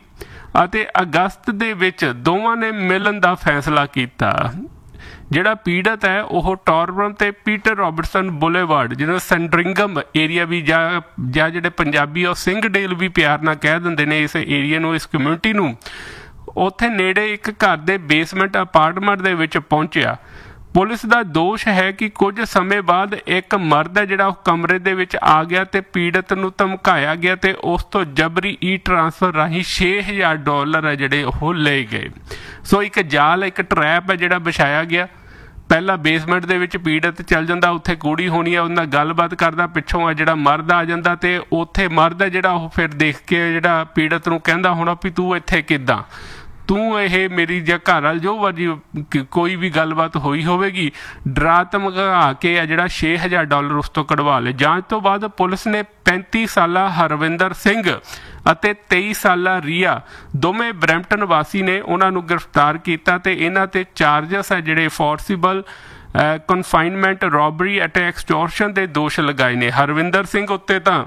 ਅਤੇ ਅਗਸਤ ਦੇ ਵਿੱਚ ਦੋਵਾਂ ਨੇ ਮਿਲਣ ਦਾ ਫੈਸਲਾ ਕੀਤਾ। ਜਿਹੜਾ ਪੀੜਤ ਹੈ ਉਹ ਟੌਰਬਨ ਤੇ ਪੀਟਰ ਰੌਬਰਟਸਨ ਬੁਲੇਵਾਰਡ, ਜਿਹਨੂੰ ਸੈਂਡਰਿੰਗਮ ਏਰੀਆ ਵੀ ਜਾਂ ਜਾਂ ਜਿਹੜੇ ਪੰਜਾਬੀ ਉਹ ਸਿੰਘਡੇਲ ਵੀ ਪਿਆਰ ਨਾਲ ਕਹਿ ਦਿੰਦੇ ਨੇ ਇਸ ਏਰੀਆ ਨੂੰ, ਇਸ ਕਮਿਊਨਿਟੀ ਨੂੰ, ਉੱਥੇ ਨੇੜੇ ਇੱਕ ਘਰ ਦੇ ਬੇਸਮੈਂਟ ਅਪਾਰਟਮੈਂਟ ਦੇ ਵਿੱਚ ਪਹੁੰਚਿਆ। ਪੁਲਿਸ ਦਾ ਦੋਸ਼ ਹੈ ਕਿ ਕੁਝ ਸਮੇਂ ਬਾਅਦ ਇੱਕ ਮਰਦ ਹੈ ਜਿਹੜਾ ਉਹ ਕਮਰੇ ਦੇ ਵਿੱਚ ਆ ਗਿਆ ਤੇ ਪੀੜਤ ਨੂੰ ਧਮਕਾਇਆ ਗਿਆ ਤੇ ਉਸ ਤੋਂ ਜਬਰੀ ਈ ਟਰਾਂਸਫਰ ਰਾਹੀਂ ਛੇ ਹਜ਼ਾਰ ਡਾਲਰ ਹੈ ਜਿਹੜੇ ਉਹ ਲਏ ਗਏ। ਸੋ ਇੱਕ ਜਾਲ, ਇੱਕ ਟਰੈਪ ਹੈ ਜਿਹੜਾ ਵਿਛਾਇਆ ਗਿਆ। ਪਹਿਲਾਂ ਬੇਸਮੈਂਟ ਦੇ ਵਿੱਚ ਪੀੜਤ ਚੱਲ ਜਾਂਦਾ, ਉੱਥੇ ਕੁੜੀ ਹੋਣੀ ਆ, ਉਹਦੇ ਨਾਲ ਗੱਲਬਾਤ ਕਰਦਾ, ਪਿੱਛੋਂ ਆ ਜਿਹੜਾ ਮਰਦ ਆ ਜਾਂਦਾ ਤੇ ਉੱਥੇ ਮਰਦ ਹੈ ਜਿਹੜਾ ਉਹ ਫਿਰ ਦੇਖ ਕੇ ਜਿਹੜਾ ਪੀੜਤ ਨੂੰ ਕਹਿੰਦਾ ਹੋਣਾ ਵੀ ਤੂੰ ਇੱਥੇ ਕਿੱਦਾਂ, ਤੂੰ ਇਹ ਮੇਰੀ ਜਾਂ ਘਰ ਵਾਲ ਜੋ ਵਾਜੀ ਕੋਈ ਵੀ ਗੱਲਬਾਤ ਹੋਈ ਹੋਵੇਗੀ, ਡਰਾ ਧਮਕਾ ਕੇ ਆ ਜਿਹੜਾ ਛੇ ਹਜ਼ਾਰ ਡਾਲਰ ਉਸ ਤੋਂ ਕਢਵਾ ਲਏ। ਜਾਂਚ ਤੋਂ ਬਾਅਦ ਪੁਲਿਸ ਨੇ ਪੈਂਤੀ ਸਾਲਾ ਹਰਵਿੰਦਰ ਸਿੰਘ ਅਤੇ ਤੇਈ ਸਾਲਾ ਰੀਆ, ਦੋਵੇਂ ਬਰੈਂਪਟਨ ਵਾਸੀ ਨੇ, ਉਹਨਾਂ ਨੂੰ ਗ੍ਰਿਫਤਾਰ ਕੀਤਾ ਤੇ ਇਹਨਾਂ ਤੇ ਚਾਰਜਸ ਹੈ ਜਿਹੜੇ ਫੋਰਸੀਬਲ ਕਨਫਾਈਨਮੈਂਟ, ਰੋਬਰੀ ਅਤੇ ਐਕਸਟੋਰਸ਼ਨ ਦੇ ਦੋਸ਼ ਲਗਾਏ ਨੇ। ਹਰਵਿੰਦਰ ਸਿੰਘ ਉੱਤੇ ਤਾਂ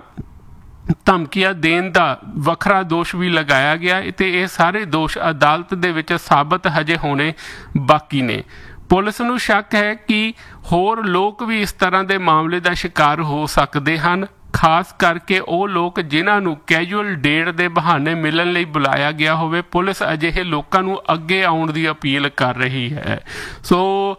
ਧਮਕੀਆਂ ਦੇਣ ਦਾ ਵੱਖਰਾ ਦੋਸ਼ ਵੀ ਲਗਾਇਆ ਗਿਆ ਤੇ ਇਹ ਸਾਰੇ ਦੋਸ਼ ਅਦਾਲਤ ਦੇ ਵਿੱਚ ਸਾਬਤ ਹਜੇ ਹੋਣੇ ਬਾਕੀ ਨੇ। ਪੁਲਿਸ ਨੂੰ ਸ਼ੱਕ ਹੈ ਕਿ ਹੋਰ ਲੋਕ ਵੀ ਇਸ ਤਰ੍ਹਾਂ ਦੇ ਮਾਮਲੇ ਦਾ ਸ਼ਿਕਾਰ ਹੋ ਸਕਦੇ ਹਨ, ਖਾਸ ਕਰਕੇ ਉਹ ਲੋਕ ਜਿਨ੍ਹਾਂ ਨੂੰ ਕੈਜੂਅਲ ਡੇਟ ਦੇ ਬਹਾਨੇ ਮਿਲਣ ਲਈ ਬੁਲਾਇਆ ਗਿਆ ਹੋਵੇ। ਪੁਲਿਸ ਅਜਿਹੇ ਲੋਕਾਂ ਨੂੰ ਅੱਗੇ ਆਉਣ ਦੀ ਅਪੀਲ ਕਰ ਰਹੀ ਹੈ। ਸੋ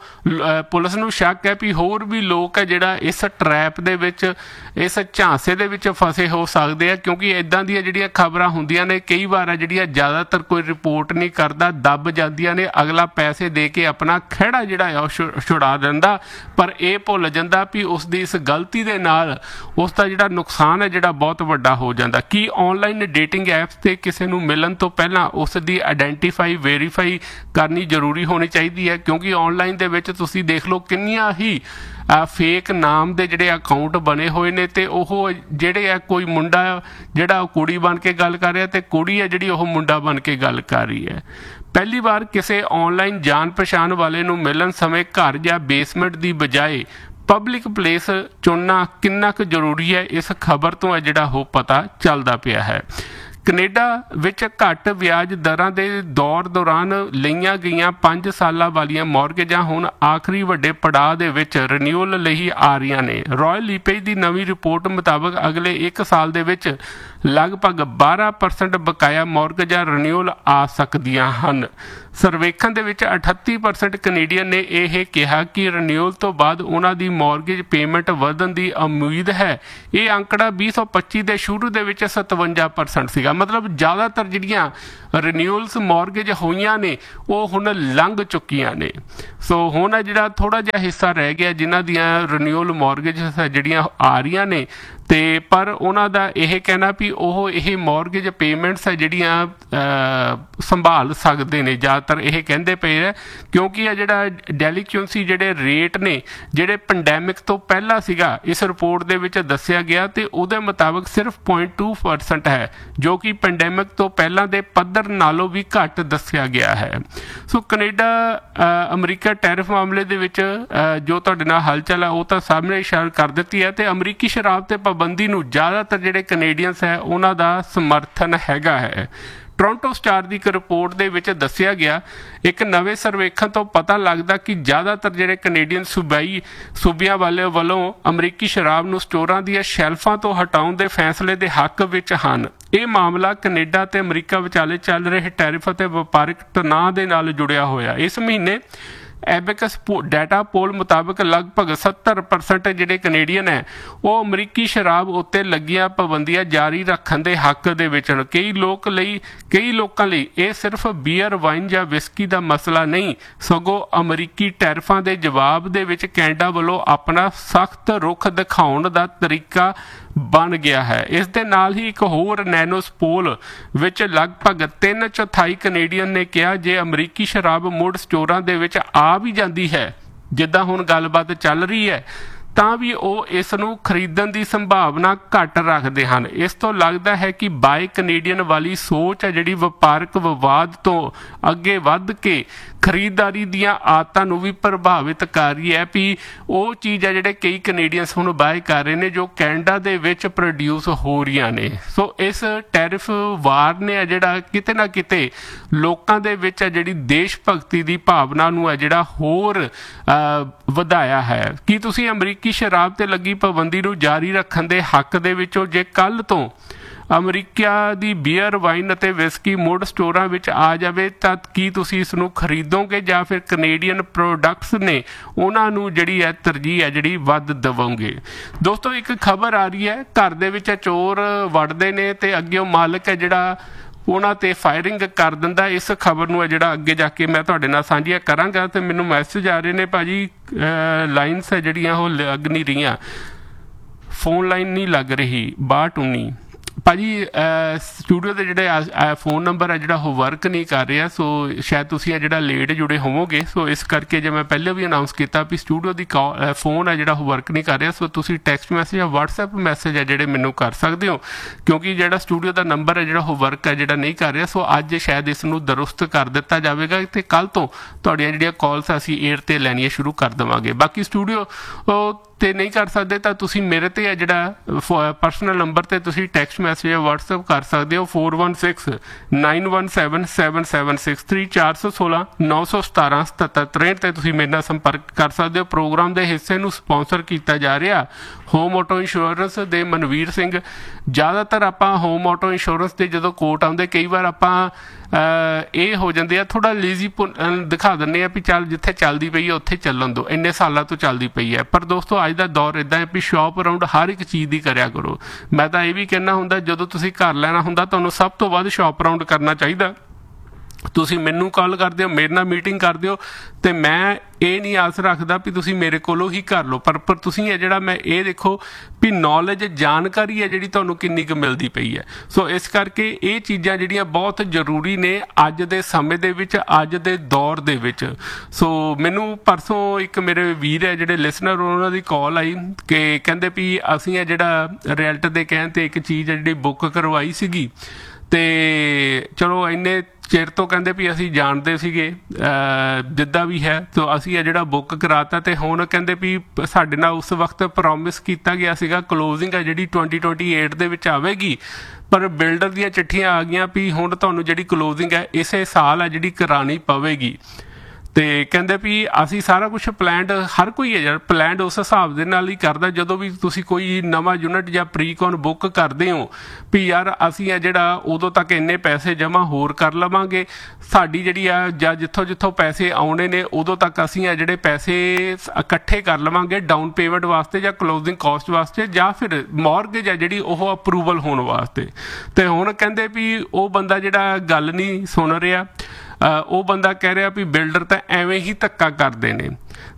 ਪੁਲਿਸ ਨੂੰ ਸ਼ੱਕ ਹੈ ਵੀ ਹੋਰ ਵੀ ਲੋਕ ਹੈ ਜਿਹੜਾ ਇਸ ਟਰੈਪ ਦੇ ਵਿੱਚ, ਇਸ ਝਾਂਸੇ ਦੇ ਵਿੱਚ ਫਸੇ ਹੋ ਸਕਦੇ ਆ, ਕਿਉਂਕਿ ਇੱਦਾਂ ਦੀਆਂ ਜਿਹੜੀਆਂ ਖਬਰਾਂ ਹੁੰਦੀਆਂ ਨੇ ਕਈ ਵਾਰ ਆ ਜਿਹੜੀਆਂ ਜ਼ਿਆਦਾਤਰ ਕੋਈ ਰਿਪੋਰਟ ਨਹੀਂ ਕਰਦਾ, ਦੱਬ ਜਾਂਦੀਆਂ ਨੇ। ਅਗਲਾ ਪੈਸੇ ਦੇ ਕੇ ਆਪਣਾ ਖਹਿੜਾ ਜਿਹੜਾ ਆ ਉਹ ਛੁਡਾ ਦਿੰਦਾ, ਪਰ ਇਹ ਭੁੱਲ ਜਾਂਦਾ ਵੀ ਉਸ ਦੀ ਇਸ ਗਲਤੀ ਦੇ ਨਾਲ ਉਸ ਦਾ ਜਿਹੜਾ ਨੁਕਸਾਨ ਹੈ ਜਿਹੜਾ ਬਹੁਤ ਵੱਡਾ ਹੋ ਜਾਂਦਾ। ਕਿ ਆਨਲਾਈਨ ਡੇਟਿੰਗ ਐਪਸ ਤੇ ਕਿਸੇ ਨੂੰ ਮਿਲਣ ਤੋਂ ਪਹਿਲਾਂ ਉਸ ਦੀ ਆਇਡੈਂਟੀਫਾਈ, ਵੈਰੀਫਾਈ ਕਰਨੀ ਜ਼ਰੂਰੀ ਹੋਣੀ ਚਾਹੀਦੀ ਹੈ, ਕਿਉਂਕਿ ਆਨਲਾਈਨ ਦੇ ਵਿੱਚ ਤੁਸੀਂ ਦੇਖ ਲਓ ਕਿੰਨੀਆਂ ਹੀ ਫੇਕ ਨਾਮ ਦੇ ਜਿਹੜੇ ਅਕਾਊਂਟ ਬਣੇ ਹੋਏ ਨੇ ਤੇ ਉਹ ਜਿਹੜੇ ਆ ਕੋਈ ਮੁੰਡਾ ਜਿਹੜਾ ਉਹ ਕੁੜੀ ਬਣ ਕੇ ਗੱਲ ਕਰ ਰਿਹਾ ਤੇ ਕੁੜੀ ਹੈ ਜਿਹੜੀ ਉਹ ਮੁੰਡਾ ਬਣ ਕੇ ਗੱਲ ਕਰ ਰਹੀ ਹੈ। ਪਹਿਲੀ ਵਾਰ ਕਿਸੇ ਆਨਲਾਈਨ ਜਾਣ ਪਛਾਣ ਵਾਲੇ ਨੂੰ ਮਿਲਣ ਸਮੇਂ ਘਰ ਜਾਂ ਬੇਸਮੈਂਟ ਦੀ ਬਜਾਏ ਪਬਲਿਕ ਪਲੇਸ ਚੁਣਨਾ ਕਿੰਨਾ ਕੁ ਜ਼ਰੂਰੀ ਹੈ, ਇਸ ਖਬਰ ਤੋਂ ਹੈ ਜਿਹੜਾ ਉਹ ਪਤਾ ਚੱਲਦਾ ਪਿਆ ਹੈ। ਕੈਨੇਡਾ ਵਿੱਚ ਘੱਟ ਵਿਆਜ ਦਰਾਂ ਦੇ ਦੌਰ ਦੌਰਾਨ ਲਈਆਂ ਗਈਆਂ ਪੰਜ ਸਾਲਾਂ ਵਾਲੀਆਂ ਮੌਰਗੇਜਾਂ ਹੁਣ ਆਖਰੀ ਵੱਡੇ ਪੜਾਅ ਦੇ ਵਿੱਚ ਰਿਨਿਊਅਲ ਲਈ ਆ ਰਹੀਆਂ ਨੇ। ਰਾਇਲ ਲੀਪੇਜ ਦੀ ਨਵੀਂ ਰਿਪੋਰਟ ਮੁਤਾਬਕ ਅਗਲੇ ਇੱਕ ਸਾਲ ਦੇ ਵਿੱਚ ਲਗਭਗ ਬਾਰਾਂ ਪਰਸੈਂਟ ਬਕਾਇਆ ਮੌਰਗੇਜਾਂ ਰਿਨਿਊਅਲ ਆ ਸਕਦੀਆਂ ਹਨ। ਸਰਵੇਖਣ ਦੇ ਵਿੱਚ ਅਠੱਤੀ ਪਰਸੈਂਟ ਕੈਨੇਡੀਅਨ ਨੇ ਇਹ ਕਿਹਾ ਕਿ ਰਿਨਿਊਅਲ ਤੋਂ ਬਾਅਦ ਉਹਨਾਂ ਦੀ ਮੌਰਗੇਜ ਪੇਮੈਂਟ ਵਧਣ ਦੀ ਉਮੀਦ ਹੈ। ਇਹ ਅੰਕੜਾ ਵੀਹ ਸੌ ਪੱਚੀ ਦੇ ਸ਼ੁਰੂ ਦੇ ਵਿੱਚ ਸਤਵੰਜਾ ਪਰਸੈਂਟ ਸੀਗਾ। ਮਤਲਬ ਜ਼ਿਆਦਾਤਰ ਜਿਹੜੀਆਂ ਰਿਨਿਊਅਲਸ ਮੌਰਗੇਜ ਹੋਈਆਂ ਨੇ ਉਹ ਹੁਣ ਲੰਘ ਚੁੱਕੀਆਂ ਨੇ। ਸੋ ਹੁਣ ਜਿਹੜਾ ਥੋੜ੍ਹਾ ਜਿਹਾ ਹਿੱਸਾ ਰਹਿ ਗਿਆ ਜਿਨ੍ਹਾਂ ਦੀਆਂ ਰਿਨਿਊਅਲ ਮੌਰਗੇਜ ਜਿਹੜੀਆਂ ਆ ਰਹੀਆਂ ਨੇ, ਤੇ ਪਰ ਉਹਨਾਂ ਦਾ ਇਹ ਕਹਿਣਾ ਵੀ ਉਹ ਇਹ ਮੌਰਗੇਜ ਪੇਮੈਂਟਸ ਹੈ ਜਿਹੜੀਆਂ ਸੰਭਾਲ ਸਕਦੇ ਨੇ। ਜ਼ਿਆਦਾਤਰ ਇਹ ਕਹਿੰਦੇ ਪਏ ਹੈ ਕਿਉਂਕਿ ਇਹ ਜਿਹੜਾ ਡੈਲੀਕੁਐਂਸੀ ਜਿਹੜੇ ਰੇਟ ਨੇ ਜਿਹੜੇ ਪੈਂਡੈਮਿਕ ਤੋਂ ਪਹਿਲਾਂ ਸੀਗਾ ਇਸ ਰਿਪੋਰਟ ਦੇ ਵਿੱਚ ਦੱਸਿਆ ਗਿਆ ਤੇ ਉਹਦੇ ਮੁਤਾਬਕ ਸਿਰਫ ਪੁਆਇੰਟ ਟੂ ਪਰਸੈਂਟ ਹੈ, ਜੋ ਕਿ ਪੈਂਡੈਮਿਕ ਤੋਂ ਪਹਿਲਾਂ ਦੇ ਪੱਧਰ ਨਾਲੋਂ ਵੀ ਘੱਟ ਦੱਸਿਆ ਗਿਆ ਹੈ। ਸੋ ਕੈਨੇਡਾ ਅਮਰੀਕਾ ਟੈਰਿਫ ਮਾਮਲੇ ਦੇ ਵਿੱਚ ਜੋ ਤੁਹਾਡੇ ਨਾਲ ਹਲਚਲ ਹੈ ਉਹ ਤਾਂ ਸਾਹਮਣੇ ਇਸ਼ਾਰਾ ਕਰ ਦਿੱਤੀ ਹੈ ਤੇ ਅਮਰੀਕੀ ਸ਼ਰਾਬ ਤੇ ਪਾਬੰਦੀ ਨੂੰ ਜ਼ਿਆਦਾਤਰ ਜਿਹੜੇ ਕੈਨੇਡੀਅਨਸ ਹੈ ਉਹਨਾਂ ਦਾ ਸਮਰਥਨ ਹੈਗਾ ਹੈ। ਟੋਰਾਂਟੋ ਸਟਾਰ ਦੀ ਇੱਕ ਰਿਪੋਰਟ ਦੇ ਵਿੱਚ ਦੱਸਿਆ ਗਿਆ, ਇੱਕ ਨਵੇਂ ਸਰਵੇਖਣ ਤੋਂ ਪਤਾ ਲੱਗਦਾ ਕਿ ਜ਼ਿਆਦਾਤਰ ਜਿਹੜੇ ਕੈਨੇਡੀਅਨ ਸੂਬਾਈ ਸੂਬਿਆਂ ਵਾਲੇ ਵੱਲੋਂ ਅਮਰੀਕੀ ਸ਼ਰਾਬ ਨੂੰ ਸਟੋਰਾਂ ਦੀਆਂ ਸ਼ੈਲਫਾਂ ਤੋਂ ਹਟਾਉਣ ਦੇ ਫੈਸਲੇ ਦੇ ਹੱਕ ਵਿੱਚ ਹਨ। ਇਹ ਮਾਮਲਾ ਕੈਨੇਡਾ ਤੇ ਅਮਰੀਕਾ ਵਿਚਾਲੇ ਚੱਲ ਰਹੇ ਟੈਰਿਫ ਅਤੇ ਵਪਾਰਕ ਤਣਾਅ ਦੇ ਨਾਲ ਜੁੜਿਆ ਹੋਇਆ। ਇਸ ਮਹੀਨੇ ਐਬੈਕਸ ਡਾਟਾ ਪੋਲ ਮੁਤਾਬਕ ਲਗਭਗ ਸੱਤਰ ਪਰਸੈਂਟ ਜਿਹੜੇ ਕੈਨੇਡੀਅਨ ਹੈ ਉਹ ਅਮਰੀਕੀ ਸ਼ਰਾਬ ਉੱਤੇ ਲੱਗੀਆਂ ਪਾਬੰਦੀਆਂ ਜਾਰੀ ਰੱਖਣ ਦੇ ਹੱਕ ਦੇ ਵਿੱਚ ਹਨ। ਕਈ ਲੋਕ ਲਈ ਕਈ ਲੋਕਾਂ ਲਈ ਇਹ ਸਿਰਫ ਬੀਅਰ, ਵਾਈਨ ਜਾਂ ਵਿਸਕੀ ਦਾ ਮਸਲਾ ਨਹੀਂ, ਸਗੋਂ ਅਮਰੀਕੀ ਟੈਰਿਫਾਂ ਦੇ ਜਵਾਬ ਦੇ ਵਿੱਚ ਕੈਨੇਡਾ ਵੱਲੋਂ ਆਪਣਾ ਸਖਤ ਰੁਖ ਦਿਖਾਉਣ ਦਾ ਤਰੀਕਾ ਬਣ ਗਿਆ ਹੈ। ਇਸ ਦੇ ਨਾਲ ਹੀ ਇੱਕ ਹੋਰ ਨੈਨੋਸ ਪੋਲ ਵਿੱਚ ਲਗਭਗ ਤਿੰਨ ਚੌਥਾਈ ਕੈਨੇਡੀਅਨ ਨੇ ਕਿਹਾ ਜੇ ਅਮਰੀਕੀ ਸ਼ਰਾਬ ਮੁੜ ਸਟੋਰਾਂ ਦੇ ਵਿੱਚ ਆ ਵੀ ਜਾਂਦੀ ਹੈ, ਜਿੱਦਾਂ ਹੁਣ ਗੱਲਬਾਤ ਚੱਲ ਰਹੀ ਹੈ, ਤਾਂ ਵੀ ਉਹ ਇਸ ਨੂੰ ਖਰੀਦਣ ਦੀ ਸੰਭਾਵਨਾ ਘੱਟ ਰੱਖਦੇ ਹਨ। ਇਸ ਤੋਂ ਲੱਗਦਾ ਹੈ ਕਿ ਬਾਏ ਕੈਨੇਡੀਅਨ ਵਾਲੀ ਸੋਚ ਹੈ ਜਿਹੜੀ ਵਪਾਰਕ ਵਿਵਾਦ ਤੋਂ ਅੱਗੇ ਵੱਧ ਕੇ ਖਰੀਦਦਾਰੀ ਦੀਆਂ ਆਦਤਾਂ ਨੂੰ ਵੀ ਪ੍ਰਭਾਵਿਤ ਕਰ ਰਹੀ ਹੈ ਵੀ ਉਹ ਚੀਜ਼ ਹੈ ਜਿਹੜੇ ਕਈ ਕੈਨੇਡੀਅਨਸ ਹੁਣ ਬਾਏ ਕਰ ਰਹੇ ਨੇ ਜੋ ਕੈਨੇਡਾ ਦੇ ਵਿੱਚ ਪ੍ਰੋਡਿਊਸ ਹੋ ਰਹੀਆਂ ਨੇ। ਸੋ ਇਸ ਟੈਰਿਫ ਵਾਰ ਨੇ ਹੈ ਜਿਹੜਾ ਕਿਤੇ ਨਾ ਕਿਤੇ ਲੋਕਾਂ ਦੇ ਵਿੱਚ ਹੈ ਜਿਹੜੀ ਦੇਸ਼ ਭਗਤੀ ਦੀ ਭਾਵਨਾ ਨੂੰ ਹੈ ਜਿਹੜਾ ਹੋਰ ਵਧਾਇਆ ਹੈ। ਕੀ ਤੁਸੀਂ ਅਮਰੀਕੀ ਸ਼ਰਾਬ ਤੇ ਲੱਗੀ ਪਾਬੰਦੀ ਨੂੰ ਜਾਰੀ ਰੱਖਣ ਦੇ ਹੱਕ ਦੇ ਵਿੱਚੋਂ ਜੇ ਕੱਲ੍ਹ ਤੋਂ ਅਮਰੀਕਾ ਦੀ ਬੀਅਰ ਵਾਈਨ ਅਤੇ ਵਿਸਕੀ ਮੁੜ ਸਟੋਰਾਂ ਵਿੱਚ ਆ ਜਾਵੇ ਤਾਂ ਕੀ ਤੁਸੀਂ ਇਸ ਨੂੰ ਖਰੀਦੋਗੇ ਜਾਂ ਫਿਰ ਕੈਨੇਡੀਅਨ ਪ੍ਰੋਡਕਟਸ ਨੇ ਉਹਨਾਂ ਨੂੰ ਜਿਹੜੀ ਹੈ ਤਰਜੀਹ ਹੈ ਜਿਹੜੀ ਵੱਧ ਦੇਵੋਗੇ? ਦੋਸਤੋ ਇੱਕ ਖਬਰ ਆ ਰਹੀ ਹੈ, ਘਰ ਦੇ ਵਿੱਚ ਚੋਰ ਵੜਦੇ ਨੇ ਤੇ ਅੱਗੇ ਉਹ ਮਾਲਕ ਹੈ ਜਿਹੜਾ ਉਹਨਾਂ 'ਤੇ ਫਾਇਰਿੰਗ ਕਰ ਦਿੰਦਾ। ਇਸ ਖਬਰ ਨੂੰ ਹੈ ਜਿਹੜਾ ਅੱਗੇ ਜਾ ਕੇ ਮੈਂ ਤੁਹਾਡੇ ਨਾਲ ਸਾਂਝੀਆਂ ਕਰਾਂਗਾ। ਤੇ ਮੈਨੂੰ ਮੈਸੇਜ ਆ ਰਹੇ ਨੇ ਭਾਜੀ ਲਾਈਨਸ ਹੈ ਜਿਹੜੀਆਂ ਉਹ ਲੱਗ ਨਹੀਂ ਰਹੀਆਂ, ਫੋਨ ਲਾਈਨ ਨਹੀਂ ਲੱਗ ਰਹੀ ਬਾਹਠ ਉੱਨੀ ਭਾਜੀ ਸਟੂਡੀਓ ਦੇ ਜਿਹੜੇ ਫੋਨ ਨੰਬਰ ਹੈ ਜਿਹੜਾ ਉਹ ਵਰਕ ਨਹੀਂ ਕਰ ਰਿਹਾ। ਸੋ ਸ਼ਾਇਦ ਤੁਸੀਂ ਆ ਜਿਹੜਾ ਲੇਟ ਜੁੜੇ ਹੋਵੋਗੇ। ਸੋ ਇਸ ਕਰਕੇ ਜੇ ਮੈਂ ਪਹਿਲੇ ਵੀ ਅਨਾਊਂਸ ਕੀਤਾ ਵੀ ਸਟੂਡੀਓ ਦੀ ਕਾਲ ਫੋਨ ਹੈ ਜਿਹੜਾ ਉਹ ਵਰਕ ਨਹੀਂ ਕਰ ਰਿਹਾ। ਸੋ ਤੁਸੀਂ ਟੈਕਸਟ ਮੈਸੇਜ ਜਾਂ ਵਟਸਐਪ ਮੈਸੇਜ ਹੈ ਜਿਹੜੇ ਮੈਨੂੰ ਕਰ ਸਕਦੇ ਹੋ, ਕਿਉਂਕਿ ਜਿਹੜਾ ਸਟੂਡੀਓ ਦਾ ਨੰਬਰ ਹੈ ਜਿਹੜਾ ਉਹ ਵਰਕ ਹੈ ਜਿਹੜਾ ਨਹੀਂ ਕਰ ਰਿਹਾ। ਸੋ ਅੱਜ ਸ਼ਾਇਦ ਇਸ ਨੂੰ ਦਰੁਸਤ ਕਰ ਦਿੱਤਾ ਜਾਵੇਗਾ ਅਤੇ ਕੱਲ੍ਹ ਤੋਂ ਤੁਹਾਡੀਆਂ ਜਿਹੜੀਆਂ ਕਾਲਸ ਅਸੀਂ ਏਅਰ 'ਤੇ ਲੈਣੀਆਂ ਸ਼ੁਰੂ ਕਰ ਦੇਵਾਂਗੇ। ਬਾਕੀ ਸਟੂਡੀਓ ਤੇ ਨਹੀਂ ਕਰ ਸਕਦੇ ਤਾਂ ਤੁਸੀਂ ਮੇਰੇ 'ਤੇ ਹੈ ਜਿਹੜਾ ਪਰਸਨਲ ਨੰਬਰ 'ਤੇ ਤੁਸੀਂ ਟੈਕਸਟ ਮੈਸੇਜ ਜਾਂ ਵਟਸਐਪ ਕਰ ਸਕਦੇ ਹੋ four one six nine one seven seven seven six three ਚਾਰ ਸੌ ਸੋਲਾਂ ਨੌ ਸੌ ਸਤਾਰਾਂ ਸਤੱਤਰ ਤਰੇਂਹਠ 'ਤੇ ਤੁਸੀਂ ਮੇਰੇ ਨਾਲ ਸੰਪਰਕ ਕਰ ਸਕਦੇ ਹੋ। ਪ੍ਰੋਗਰਾਮ ਦੇ ਹਿੱਸੇ ਨੂੰ ਸਪੋਂਸਰ ਕੀਤਾ ਜਾ ਰਿਹਾ ਹੋਮ ਆਟੋ ਇੰਸ਼ੋਰੈਂਸ ਦੇ ਮਨਵੀਰ ਸਿੰਘ। ਜ਼ਿਆਦਾਤਰ ਆਪਾਂ ਹੋਮ ਆਟੋ ਇੰਸ਼ੋਰੈਂਸ ਦੇ ਜਦੋਂ ਕੋਟ ਆਉਂਦੇ ਕਈ ਵਾਰ ਆਪਾਂ ਇਹ ਹੋ ਜਾਂਦੇ ਆ ਥੋੜ੍ਹਾ ਲੇਜ਼ੀ ਦਿਖਾ ਦਿੰਦੇ ਆ ਵੀ ਚੱਲ ਜਿੱਥੇ ਚੱਲਦੀ ਪਈ ਹੈ ਉੱਥੇ ਚੱਲਣ ਦਿਓ, ਇੰਨੇ ਸਾਲਾਂ ਤੋਂ ਚੱਲਦੀ ਪਈ ਹੈ। ਪਰ ਦੋਸਤੋ ਅੱਜ ਦਾ ਦੌਰ ਇੱਦਾਂ ਹੈ ਵੀ ਸ਼ੌਪ ਅਰਾਊਂਡ ਹਰ ਇੱਕ ਚੀਜ਼ ਦੀ ਕਰਿਆ ਕਰੋ। ਮੈਂ ਤਾਂ ਇਹ ਵੀ ਕਹਿਣਾ ਹੁੰਦਾ ਜਦੋਂ ਤੁਸੀਂ ਘਰ ਲੈਣਾ ਹੁੰਦਾ ਤੁਹਾਨੂੰ ਸਭ ਤੋਂ ਵੱਧ ਸ਼ੌਪ ਅਰਾਊਂਡ ਕਰਨਾ ਚਾਹੀਦਾ। ਤੁਸੀਂ ਮੈਨੂੰ ਕਾਲ ਕਰਦੇ ਹੋ, ਮੇਰੇ ਨਾਲ ਮੀਟਿੰਗ ਕਰਦੇ ਹੋ ਅਤੇ ਮੈਂ ਇਹ ਨਹੀਂ ਆਸ ਰੱਖਦਾ ਵੀ ਤੁਸੀਂ ਮੇਰੇ ਕੋਲੋਂ ਹੀ ਕਰ ਲਓ, ਪਰ ਪਰ ਤੁਸੀਂ ਹੈ ਜਿਹੜਾ ਮੈਂ ਇਹ ਦੇਖੋ ਵੀ ਨੌਲੇਜ ਜਾਣਕਾਰੀ ਹੈ ਜਿਹੜੀ ਤੁਹਾਨੂੰ ਕਿੰਨੀ ਕੁ ਮਿਲਦੀ ਪਈ ਹੈ। ਸੋ ਇਸ ਕਰਕੇ ਇਹ ਚੀਜ਼ਾਂ ਜਿਹੜੀਆਂ ਬਹੁਤ ਜ਼ਰੂਰੀ ਨੇ ਅੱਜ ਦੇ ਸਮੇਂ ਦੇ ਵਿੱਚ, ਅੱਜ ਦੇ ਦੌਰ ਦੇ ਵਿੱਚ। ਸੋ ਮੈਨੂੰ ਪਰਸੋਂ ਇੱਕ ਮੇਰੇ ਵੀਰ ਹੈ ਜਿਹੜੇ ਲਿਸਨਰ ਉਹਨਾਂ ਦੀ ਕਾਲ ਆਈ ਕਿ ਕਹਿੰਦੇ ਵੀ ਅਸੀਂ ਹੈ ਜਿਹੜਾ ਰਿਜ਼ਲਟ ਦੇ ਕਹਿਣ 'ਤੇ ਇੱਕ ਚੀਜ਼ ਹੈ ਜਿਹੜੀ ਬੁੱਕ ਕਰਵਾਈ ਸੀਗੀ ਅਤੇ ਚਲੋ ਇੰਨੇ ਚਿਰ ਤੋਂ ਕਹਿੰਦੇ ਵੀ ਅਸੀਂ ਜਾਣਦੇ ਸੀਗੇ ਜਿੱਦਾਂ ਵੀ ਹੈ। ਤੋ ਅਸੀਂ ਇਹ ਜਿਹੜਾ ਬੁੱਕ ਕਰਾਤਾ ਅਤੇ ਹੁਣ ਕਹਿੰਦੇ ਵੀ ਸਾਡੇ ਨਾਲ ਉਸ ਵਕਤ ਪ੍ਰੋਮਿਸ ਕੀਤਾ ਗਿਆ ਸੀਗਾ ਕਲੋਜ਼ਿੰਗ ਹੈ ਜਿਹੜੀ ਟਵੈਂਟੀ ਟਵੈਂਟੀ ਏਟ ਦੇ ਵਿੱਚ ਆਵੇਗੀ, ਪਰ ਬਿਲਡਰ ਦੀਆਂ ਚਿੱਠੀਆਂ ਆ ਗਈਆਂ ਵੀ ਹੁਣ ਤੁਹਾਨੂੰ ਜਿਹੜੀ ਕਲੋਜ਼ਿੰਗ ਹੈ ਇਸੇ ਸਾਲ ਹੈ ਜਿਹੜੀ ਕਰਾਉਣੀ ਪਵੇਗੀ। ਅਤੇ ਕਹਿੰਦੇ ਵੀ ਅਸੀਂ ਸਾਰਾ ਕੁਛ ਪਲੈਨਡ ਹਰ ਕੋਈ ਹੈ ਯਾਰ ਪਲੈਨਡ ਉਸ ਹਿਸਾਬ ਦੇ ਨਾਲ ਹੀ ਕਰਦਾ। ਜਦੋਂ ਵੀ ਤੁਸੀਂ ਕੋਈ ਨਵਾਂ ਯੂਨਿਟ ਜਾਂ ਪ੍ਰੀਕੌਨ ਬੁੱਕ ਕਰਦੇ ਹੋ ਵੀ ਯਾਰ ਅਸੀਂ ਆ ਜਿਹੜਾ ਉਦੋਂ ਤੱਕ ਇੰਨੇ ਪੈਸੇ ਜਮ੍ਹਾਂ ਹੋਰ ਕਰ ਲਵਾਂਗੇ, ਸਾਡੀ ਜਿਹੜੀ ਆ ਜਾਂ ਜਿੱਥੋਂ ਜਿੱਥੋਂ ਪੈਸੇ ਆਉਣੇ ਨੇ ਉਦੋਂ ਤੱਕ ਅਸੀਂ ਆ ਜਿਹੜੇ ਪੈਸੇ ਇਕੱਠੇ ਕਰ ਲਵਾਂਗੇ ਡਾਊਨ ਪੇਮੈਂਟ ਵਾਸਤੇ ਜਾਂ ਕਲੋਜ਼ਿੰਗ ਕਾਸਟ ਵਾਸਤੇ ਜਾਂ ਫਿਰ ਮੌਰਗੇਜ ਹੈ ਜਿਹੜੀ ਉਹ ਅਪਰੂਵਲ ਹੋਣ ਵਾਸਤੇ। ਅਤੇ ਹੁਣ ਕਹਿੰਦੇ ਵੀ ਉਹ ਬੰਦਾ ਜਿਹੜਾ ਗੱਲ ਨਹੀਂ ਸੁਣ ਰਿਹਾ, ਉਹ ਬੰਦਾ ਕਹਿ ਰਿਹਾ ਵੀ ਬਿਲਡਰ ਤਾਂ ਐਵੇਂ ਹੀ ਧੱਕਾ ਕਰਦੇ ਨੇ।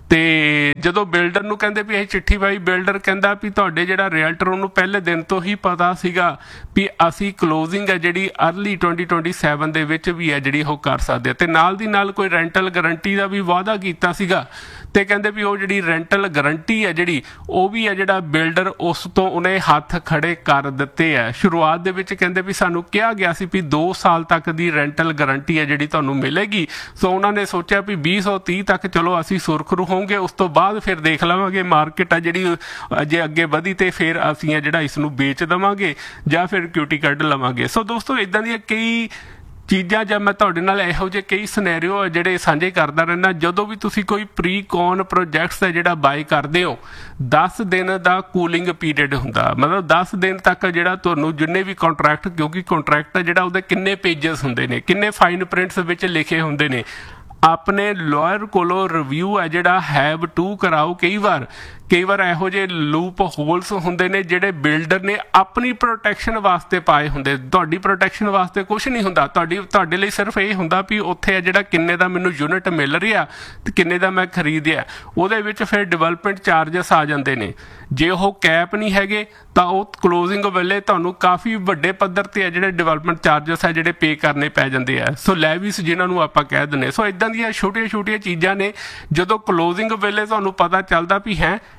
ਅਤੇ ਜਦੋਂ ਬਿਲਡਰ ਨੂੰ ਕਹਿੰਦੇ ਵੀ ਇਹ ਚਿੱਠੀ ਪਾਈ, ਬਿਲਡਰ ਕਹਿੰਦਾ ਵੀ ਤੁਹਾਡੇ ਜਿਹੜਾ ਰੀਅਲਟਰ ਉਹਨੂੰ ਪਹਿਲੇ ਦਿਨ ਤੋਂ ਹੀ ਪਤਾ ਸੀਗਾ ਵੀ ਅਸੀਂ ਕਲੋਜ਼ਿੰਗ ਹੈ ਜਿਹੜੀ ਅਰਲੀ ਟਵੈਂਟੀ ਟਵੈਂਟੀ ਸੈਵਨ ਦੇ ਵਿੱਚ ਵੀ ਹੈ ਜਿਹੜੀ ਉਹ ਕਰ ਸਕਦੇ। ਅਤੇ ਨਾਲ ਦੀ ਨਾਲ ਕੋਈ ਰੈਂਟਲ ਗਰੰਟੀ ਦਾ ਵੀ ਵਾਅਦਾ ਕੀਤਾ ਸੀਗਾ ਅਤੇ ਕਹਿੰਦੇ ਵੀ ਉਹ ਜਿਹੜੀ ਰੈਂਟਲ ਗਰੰਟੀ ਹੈ ਜਿਹੜੀ ਉਹ ਵੀ ਹੈ ਜਿਹੜਾ ਬਿਲਡਰ ਉਸ ਤੋਂ ਉਹਨੇ ਹੱਥ ਖੜੇ ਕਰ ਦਿੱਤੇ ਹੈ। ਸ਼ੁਰੂਆਤ ਦੇ ਵਿੱਚ ਕਹਿੰਦੇ ਵੀ ਸਾਨੂੰ ਕਿਹਾ ਗਿਆ ਸੀ ਵੀ ਦੋ ਸਾਲ ਤੱਕ ਦੀ ਰੈਂਟਲ ਗਰੰਟੀ ਹੈ ਜਿਹੜੀ ਤੁਹਾਨੂੰ ਮਿਲੇਗੀ। ਸੋ ਉਹਨਾਂ ਨੇ ਸੋਚਿਆ ਵੀ ਵੀਹ ਸੌ ਤੀਹ ਤੱਕ ਚਲੋ ਅਸੀਂ ਸੁਰਖਰੂ ਹੋਵਾਂਗੇ, ਉਸ ਤੋਂ ਬਾਅਦ ਫਿਰ ਦੇਖ ਲਵਾਂਗੇ ਮਾਰਕੀਟ ਆ ਜਿਹੜੀ ਜੇ ਅੱਗੇ ਵਧੀ ਅਤੇ ਫਿਰ ਅਸੀਂ ਆ ਜਿਹੜਾ ਇਸ ਨੂੰ ਵੇਚ ਦੇਵਾਂਗੇ ਜਾਂ ਫਿਰ ਕਿਊਟੀ ਕੱਢ ਲਵਾਂਗੇ। ਸੋ ਦੋਸਤੋ ਇੱਦਾਂ ਦੀਆਂ ਕਈ ਚੀਜ਼ਾਂ ਜਾਂ ਮੈਂ ਤੁਹਾਡੇ ਨਾਲ ਇਹੋ ਜਿਹੇ ਕਈ ਸਿਨੈਰੀਓ ਜਿਹੜੇ ਸਾਂਝੇ ਕਰਦਾ ਰਹਿੰਦਾ। ਜਦੋਂ ਵੀ ਤੁਸੀਂ ਕੋਈ ਪ੍ਰੀਕੌਨ ਪ੍ਰੋਜੈਕਟਸ ਹੈ ਜਿਹੜਾ ਬਾਏ ਕਰਦੇ ਹੋ ਦਸ ਦਿਨ ਦਾ ਕੂਲਿੰਗ ਪੀਰੀਅਡ ਹੁੰਦਾ, ਮਤਲਬ ਦਸ ਦਿਨ ਤੱਕ ਜਿਹੜਾ ਤੁਹਾਨੂੰ ਜਿੰਨੇ ਵੀ ਕੰਟਰੈਕਟ, ਕਿਉਂਕਿ ਕੰਟਰੈਕਟ ਜਿਹੜਾ ਉਹਦੇ ਕਿੰਨੇ ਪੇਜਸ ਹੁੰਦੇ ਨੇ, ਕਿੰਨੇ ਫਾਈਨ ਪ੍ਰਿੰਟਸ ਵਿੱਚ ਲਿਖੇ ਹੁੰਦੇ ਨੇ, ਆਪਣੇ ਲਾਇਰ ਕੋਲੋਂ ਰਿਵਿਊ ਹੈ ਜਿਹੜਾ ਹੈਵ ਟੂ ਕਰਾਓ। ਕਈ ਵਾਰ ਕਈ ਵਾਰ ਇਹੋ ਜਿਹੇ ਲੂਪ ਹੋਲਸ ਹੁੰਦੇ ਨੇ ਜਿਹੜੇ ਬਿਲਡਰ ਨੇ ਆਪਣੀ ਪ੍ਰੋਟੈਕਸ਼ਨ ਵਾਸਤੇ ਪਾਏ ਹੁੰਦੇ। ਤੁਹਾਡੀ ਪ੍ਰੋਟੈਕਸ਼ਨ ਵਾਸਤੇ ਕੁਛ ਨਹੀਂ ਹੁੰਦਾ, ਤੁਹਾਡੀ ਤੁਹਾਡੇ ਲਈ ਸਿਰਫ ਇਹ ਹੁੰਦਾ ਵੀ ਉੱਥੇ ਹੈ ਜਿਹੜਾ ਕਿੰਨੇ ਦਾ ਮੈਨੂੰ ਯੂਨਿਟ ਮਿਲ ਰਿਹਾ ਅਤੇ ਕਿੰਨੇ ਦਾ ਮੈਂ ਖਰੀਦਿਆ। ਉਹਦੇ ਵਿੱਚ ਫਿਰ ਡਿਵੈਲਪਮੈਂਟ ਚਾਰਜਸ ਆ ਜਾਂਦੇ ਨੇ। ਜੇ ਉਹ ਕੈਪ ਨਹੀਂ ਹੈਗੇ ਤਾਂ ਉਹ ਕਲੋਜ਼ਿੰਗ ਵੇਲੇ ਤੁਹਾਨੂੰ ਕਾਫੀ ਵੱਡੇ ਪੱਧਰ 'ਤੇ ਹੈ ਜਿਹੜੇ ਡਿਵੈਲਪਮੈਂਟ ਚਾਰਜਸ ਹੈ ਜਿਹੜੇ ਪੇ ਕਰਨੇ ਪੈ ਜਾਂਦੇ ਆ। ਸੋ ਲੈਵੀਸ ਜਿਹਨਾਂ ਨੂੰ ਆਪਾਂ ਕਹਿ ਦਿੰਦੇ। ਸੋ ਇੱਦਾਂ ਦੀਆਂ ਛੋਟੀਆਂ ਛੋਟੀਆਂ ਚੀਜ਼ਾਂ ਨੇ ਜਦੋਂ ਕਲੋਜ਼ਿੰਗ ਵੇਲੇ ਤੁਹਾਨੂੰ ਪਤਾ ਚੱਲਦਾ ਵੀ ਹੈ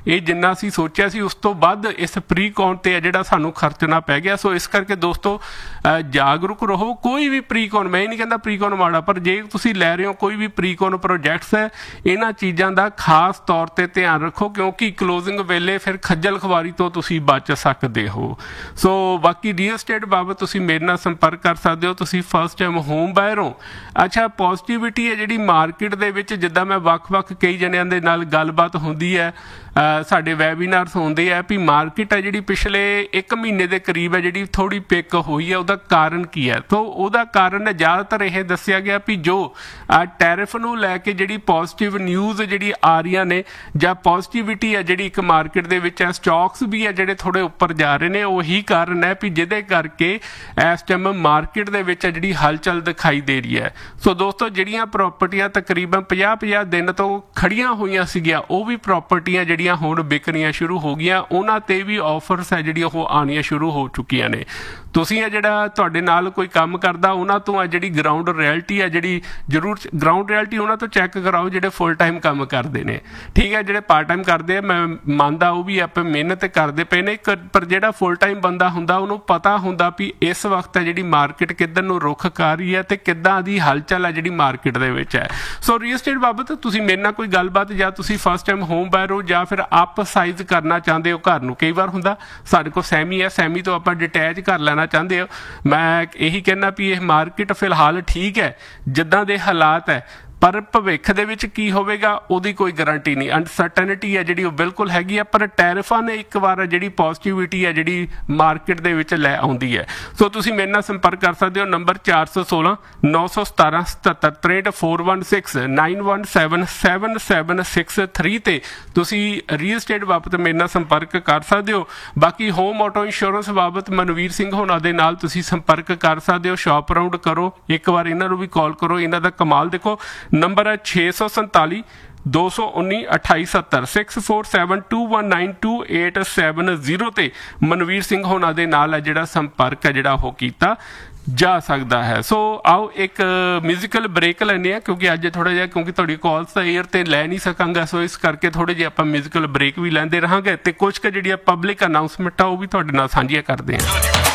ਇਹ ਜਿੰਨਾ ਅਸੀਂ ਸੋਚਿਆ ਸੀ ਉਸ ਤੋਂ ਵੱਧ ਇਸ ਪ੍ਰੀਕੌਨ ਤੇ ਆ ਜਿਹੜਾ ਸਾਨੂੰ ਖਰਚਣਾ ਪੈ ਗਿਆ। ਸੋ ਇਸ ਕਰਕੇ ਦੋਸਤੋ ਜਾਗਰੂਕ ਰਹੋ। ਕੋਈ ਵੀ ਪ੍ਰੀਕੌਨ, ਮੈਂ ਇਹ ਨਹੀਂ ਕਹਿੰਦਾ ਪ੍ਰੀਕੌਨ ਮਾੜਾ, ਪਰ ਜੇ ਤੁਸੀਂ ਲੈ ਰਹੇ ਹੋ ਕੋਈ ਵੀ ਪ੍ਰੀਕੌਨ ਪ੍ਰੋਜੈਕਟਸ ਹੈ, ਇਹਨਾਂ ਚੀਜ਼ਾਂ ਦਾ ਖਾਸ ਤੌਰ ਤੇ ਧਿਆਨ ਰੱਖੋ, ਕਿਉਂਕਿ ਕਲੋਜ਼ਿੰਗ ਵੇਲੇ ਫਿਰ ਖੱਜਲ ਖਵਾਰੀ ਤੋਂ ਤੁਸੀਂ ਬਚ ਸਕਦੇ ਹੋ। ਸੋ ਬਾਕੀ ਰੀਅਲ ਸਟੇਟ ਬਾਬਤ ਤੁਸੀਂ ਮੇਰੇ ਨਾਲ ਸੰਪਰਕ ਕਰ ਸਕਦੇ ਹੋ। ਤੁਸੀਂ ਫਸਟ ਟਾਈਮ ਹੋਮ ਬਾਇਰ ਹੋ। ਅੱਛਾ, ਪੋਜ਼ਿਟਿਵਿਟੀ ਹੈ ਜਿਹੜੀ ਮਾਰਕੀਟ ਦੇ ਵਿੱਚ, ਜਿੱਦਾਂ ਮੈਂ ਵੱਖ-ਵੱਖ ਕਈ ਜਣਿਆਂ ਦੇ ਨਾਲ ਗੱਲਬਾਤ ਹੁੰਦੀ ਹੈ, ਸਾਡੇ ਵੈਬੀਨਾਰਸ ਹੁੰਦੇ ਆ ਵੀ ਮਾਰਕੀਟ ਹੈ ਜਿਹੜੀ ਪਿਛਲੇ ਇੱਕ ਮਹੀਨੇ ਦੇ ਕਰੀਬ ਹੈ ਜਿਹੜੀ ਥੋੜੀ ਪਿਕ ਹੋਈ ਹੈ, ਉਹਦਾ ਕਾਰਨ ਕੀ ਹੈ? ਤਾਂ ਉਹਦਾ ਕਾਰਨ ਜ਼ਿਆਦਾਤਰ ਇਹ ਦੱਸਿਆ ਗਿਆ ਵੀ ਜੋ ਟੈਰਿਫ ਨੂੰ ਲੈ ਕੇ ਜਿਹੜੀ ਪੋਜ਼ਿਟਿਵ ਨਿਊਜ਼ ਜਿਹੜੀ ਆ ਰਹੀਆਂ ਨੇ, ਜਾਂ ਪੋਜ਼ਿਟਿਵਿਟੀ ਹੈ ਜਿਹੜੀ ਇੱਕ ਮਾਰਕੀਟ ਦੇ ਵਿੱਚ ਹੈ, ਸਟਾਕਸ ਵੀ ਹੈ ਜਿਹੜੇ ਥੋੜੇ ਉੱਪਰ ਜਾ ਰਹੇ ਨੇ, ਉਹੀ ਕਾਰਨ ਹੈ ਵੀ ਜਿਹਦੇ ਕਰਕੇ ਇਸ ਟਾਈਮ ਮਾਰਕੀਟ ਦੇ ਵਿੱਚ ਜਿਹੜੀ ਹਲਚਲ ਦਿਖਾਈ ਦੇ ਰਹੀ ਹੈ। ਸੋ ਦੋਸਤੋ, ਜਿਹੜੀਆਂ ਪ੍ਰਾਪਰਟੀਆਂ ਤਕਰੀਬਨ ਪੰਜਾਹ ਪੰਜਾਹ ਦਿਨ ਤੋਂ ਖੜੀਆਂ ਹੋਈਆਂ ਸੀਗੀਆਂ, ਉਹ ਵੀ ਪ੍ਰਾਪਰਟੀਆਂ ਜਿਹੜੀਆਂ ਹੁਣ ਵਿਕਣੀਆਂ ਸ਼ੁਰੂ ਹੋ ਗਈਆਂ, ਉਹਨਾਂ ਤੇ ਵੀ ਆਫਰਸ ਹੈ ਜਿਹੜੀਆਂ ਉਹ ਆਉਣੀਆਂ ਸ਼ੁਰੂ ਹੋ ਚੁੱਕੀਆਂ ਨੇ। ਤੁਸੀਂ ਇਹ ਜਿਹੜਾ ਤੁਹਾਡੇ ਨਾਲ ਕੋਈ ਕੰਮ ਕਰਦਾ, ਉਹਨਾਂ ਤੋਂ ਆ ਜਿਹੜੀ ਗਰਾਊਂਡ ਰਿਐਲਿਟੀ ਹੈ ਜਿਹੜੀ ਜ਼ਰੂਰ ਗਰਾਊਂਡ ਰਿਐਲਿਟੀ ਉਹਨਾਂ ਤੋਂ ਚੈੱਕ ਕਰਾਓ ਜਿਹੜੇ ਫੁੱਲ ਟਾਈਮ ਕੰਮ ਕਰਦੇ ਨੇ। ਠੀਕ ਹੈ, ਜਿਹੜੇ ਪਾਰਟ ਟਾਈਮ ਕਰਦੇ ਆ ਮੈਂ ਮੰਨਦਾ ਉਹ ਵੀ ਆਪਾਂ ਮਿਹਨਤ ਕਰਦੇ ਪਏ ਨੇ, ਪਰ ਜਿਹੜਾ ਫੁੱਲ ਟਾਈਮ ਬੰਦਾ ਹੁੰਦਾ ਉਹਨੂੰ ਪਤਾ ਹੁੰਦਾ ਵੀ ਇਸ ਵਕਤ ਹੈ ਜਿਹੜੀ ਮਾਰਕੀਟ ਕਿੱਧਰ ਨੂੰ ਰੁੱਖ ਕਰ ਰਹੀ ਹੈ ਤੇ ਕਿੱਦਾਂ ਦੀ ਹਲਚਲ ਹੈ ਜਿਹੜੀ ਮਾਰਕੀਟ ਦੇ ਵਿੱਚ ਹੈ। ਸੋ ਰੀਅਲ ਸਟੇਟ ਬਾਬਤ ਤੁਸੀਂ ਮੇਰੇ ਨਾਲ ਕੋਈ ਗੱਲਬਾਤ, ਜਾਂ ਤੁਸੀਂ ਫਸਟ ਟਾਈਮ ਹੋਮ ਬਾਇਰ ਹੋ, ਜਾਂ ਫਿਰ ਅਪ ਸਾਈਜ਼ ਕਰਨਾ ਚਾਹੁੰਦੇ ਹੋ ਘਰ ਨੂੰ, ਕਈ ਵਾਰ ਹੁੰਦਾ ਸਾਡੇ ਕੋਲ ਸੈਮੀ ਹੈ, ਸੈਮੀ ਤੋਂ ਆਪਾਂ ਡਿਟੈਚ ਕਰ ਲੈਣਾ ਚਾਹੁੰਦੇ ਹੋ, ਮੈਂ ਇਹੀ ਕਹਿਣਾ ਵੀ ਇਹ ਮਾਰਕੀਟ ਫਿਲਹਾਲ ਠੀਕ ਹੈ ਜਿੱਦਾਂ ਦੇ ਹਾਲਾਤ ਹੈ, ਪਰ ਭਵਿੱਖ ਦੇ ਵਿੱਚ ਕੀ ਹੋਵੇਗਾ ਉਹਦੀ ਕੋਈ ਗਾਰੰਟੀ ਨਹੀਂ। ਅਨਸਰਟਨਿਟੀ ਹੈ ਜਿਹੜੀ ਉਹ ਬਿਲਕੁਲ ਹੈਗੀ ਆ, ਪਰ ਟੈਰਿਫਾਂ ਨੇ ਇੱਕ ਵਾਰ ਜਿਹੜੀ ਪੋਜ਼ਿਟਿਵਿਟੀ ਹੈ ਜਿਹੜੀ ਮਾਰਕੀਟ ਦੇ ਵਿੱਚ ਲੈ ਆਉਂਦੀ ਹੈ। ਸੋ ਤੁਸੀਂ ਮੇਰੇ ਨਾਲ ਸੰਪਰਕ ਕਰ ਸਕਦੇ ਹੋ, ਨੰਬਰ ਚਾਰ ਸੌ ਸੋਲਾਂ ਨੌ ਸੌ ਸਤਾਰਾਂ ਸਤੱਤਰ ਤਰੇਂਹਠ four one six nine one seven seven seven six three ਤੇ ਤੁਸੀਂ ਰੀਅਲ ਸਟੇਟ ਬਾਬਤ ਮੇਰੇ ਨਾਲ ਸੰਪਰਕ ਕਰ ਸਕਦੇ ਹੋ। ਬਾਕੀ ਹੋਮ ਆਟੋ ਇੰਸ਼ੋਰੈਂਸ ਬਾਬਤ ਮਨਵੀਰ ਸਿੰਘ ਹੋਣਾ ਦੇ ਨਾਲ ਤੁਸੀਂ ਸੰਪਰਕ ਕਰ ਸਕਦੇ ਹੋ। ਸ਼ਾਪ ਰਾਊਂਡ ਕਰੋ, ਇੱਕ ਵਾਰ ਇਹਨਾਂ ਨੂੰ ਵੀ ਕਾਲ ਕਰੋ, ਇਹਨਾਂ ਦਾ ਕਮਾਲ ਦੇਖੋ। ਨੰਬਰ ਹੈ ਛੇ ਸੌ ਸੰਤਾਲੀ ਦੋ ਸੌ ਉੱਨੀ ਅਠਾਈ ਸੱਤਰ six four seven to one nine to eight seven zero ਤੇ ਮਨਵੀਰ ਸਿੰਘ ਹੋਣਾ ਦੇ ਨਾਲ ਹੈ ਜਿਹੜਾ ਸੰਪਰਕ ਹੈ ਜਿਹੜਾ ਉਹ ਕੀਤਾ ਜਾ ਸਕਦਾ ਹੈ। ਸੋ ਆਓ ਇੱਕ ਮਿਊਜ਼ੀਕਲ ਬ੍ਰੇਕ ਲੈਂਦੇ ਹਾਂ, ਕਿਉਂਕਿ ਅੱਜ ਥੋੜ੍ਹਾ ਜਿਹਾ ਕਿਉਂਕਿ ਤੁਹਾਡੀ ਕਾਲਸ ਤਾਂ ਏਅਰ 'ਤੇ ਲੈ ਨਹੀਂ ਸਕਾਂਗਾ, ਸੋ ਇਸ ਕਰਕੇ ਥੋੜ੍ਹੇ ਜਿਹੇ ਆਪਾਂ ਮਿਊਜ਼ੀਕਲ ਬ੍ਰੇਕ ਵੀ ਲੈਂਦੇ ਰਹਾਂਗੇ ਤੇ ਕੁਝ ਕੁ ਜਿਹੜੀਆਂ ਪਬਲਿਕ ਅਨਾਊਂਸਮੈਂਟਾਂ ਉਹ ਵੀ ਤੁਹਾਡੇ ਨਾਲ ਸਾਂਝੀਆਂ ਕਰਦੇ ਹਾਂ।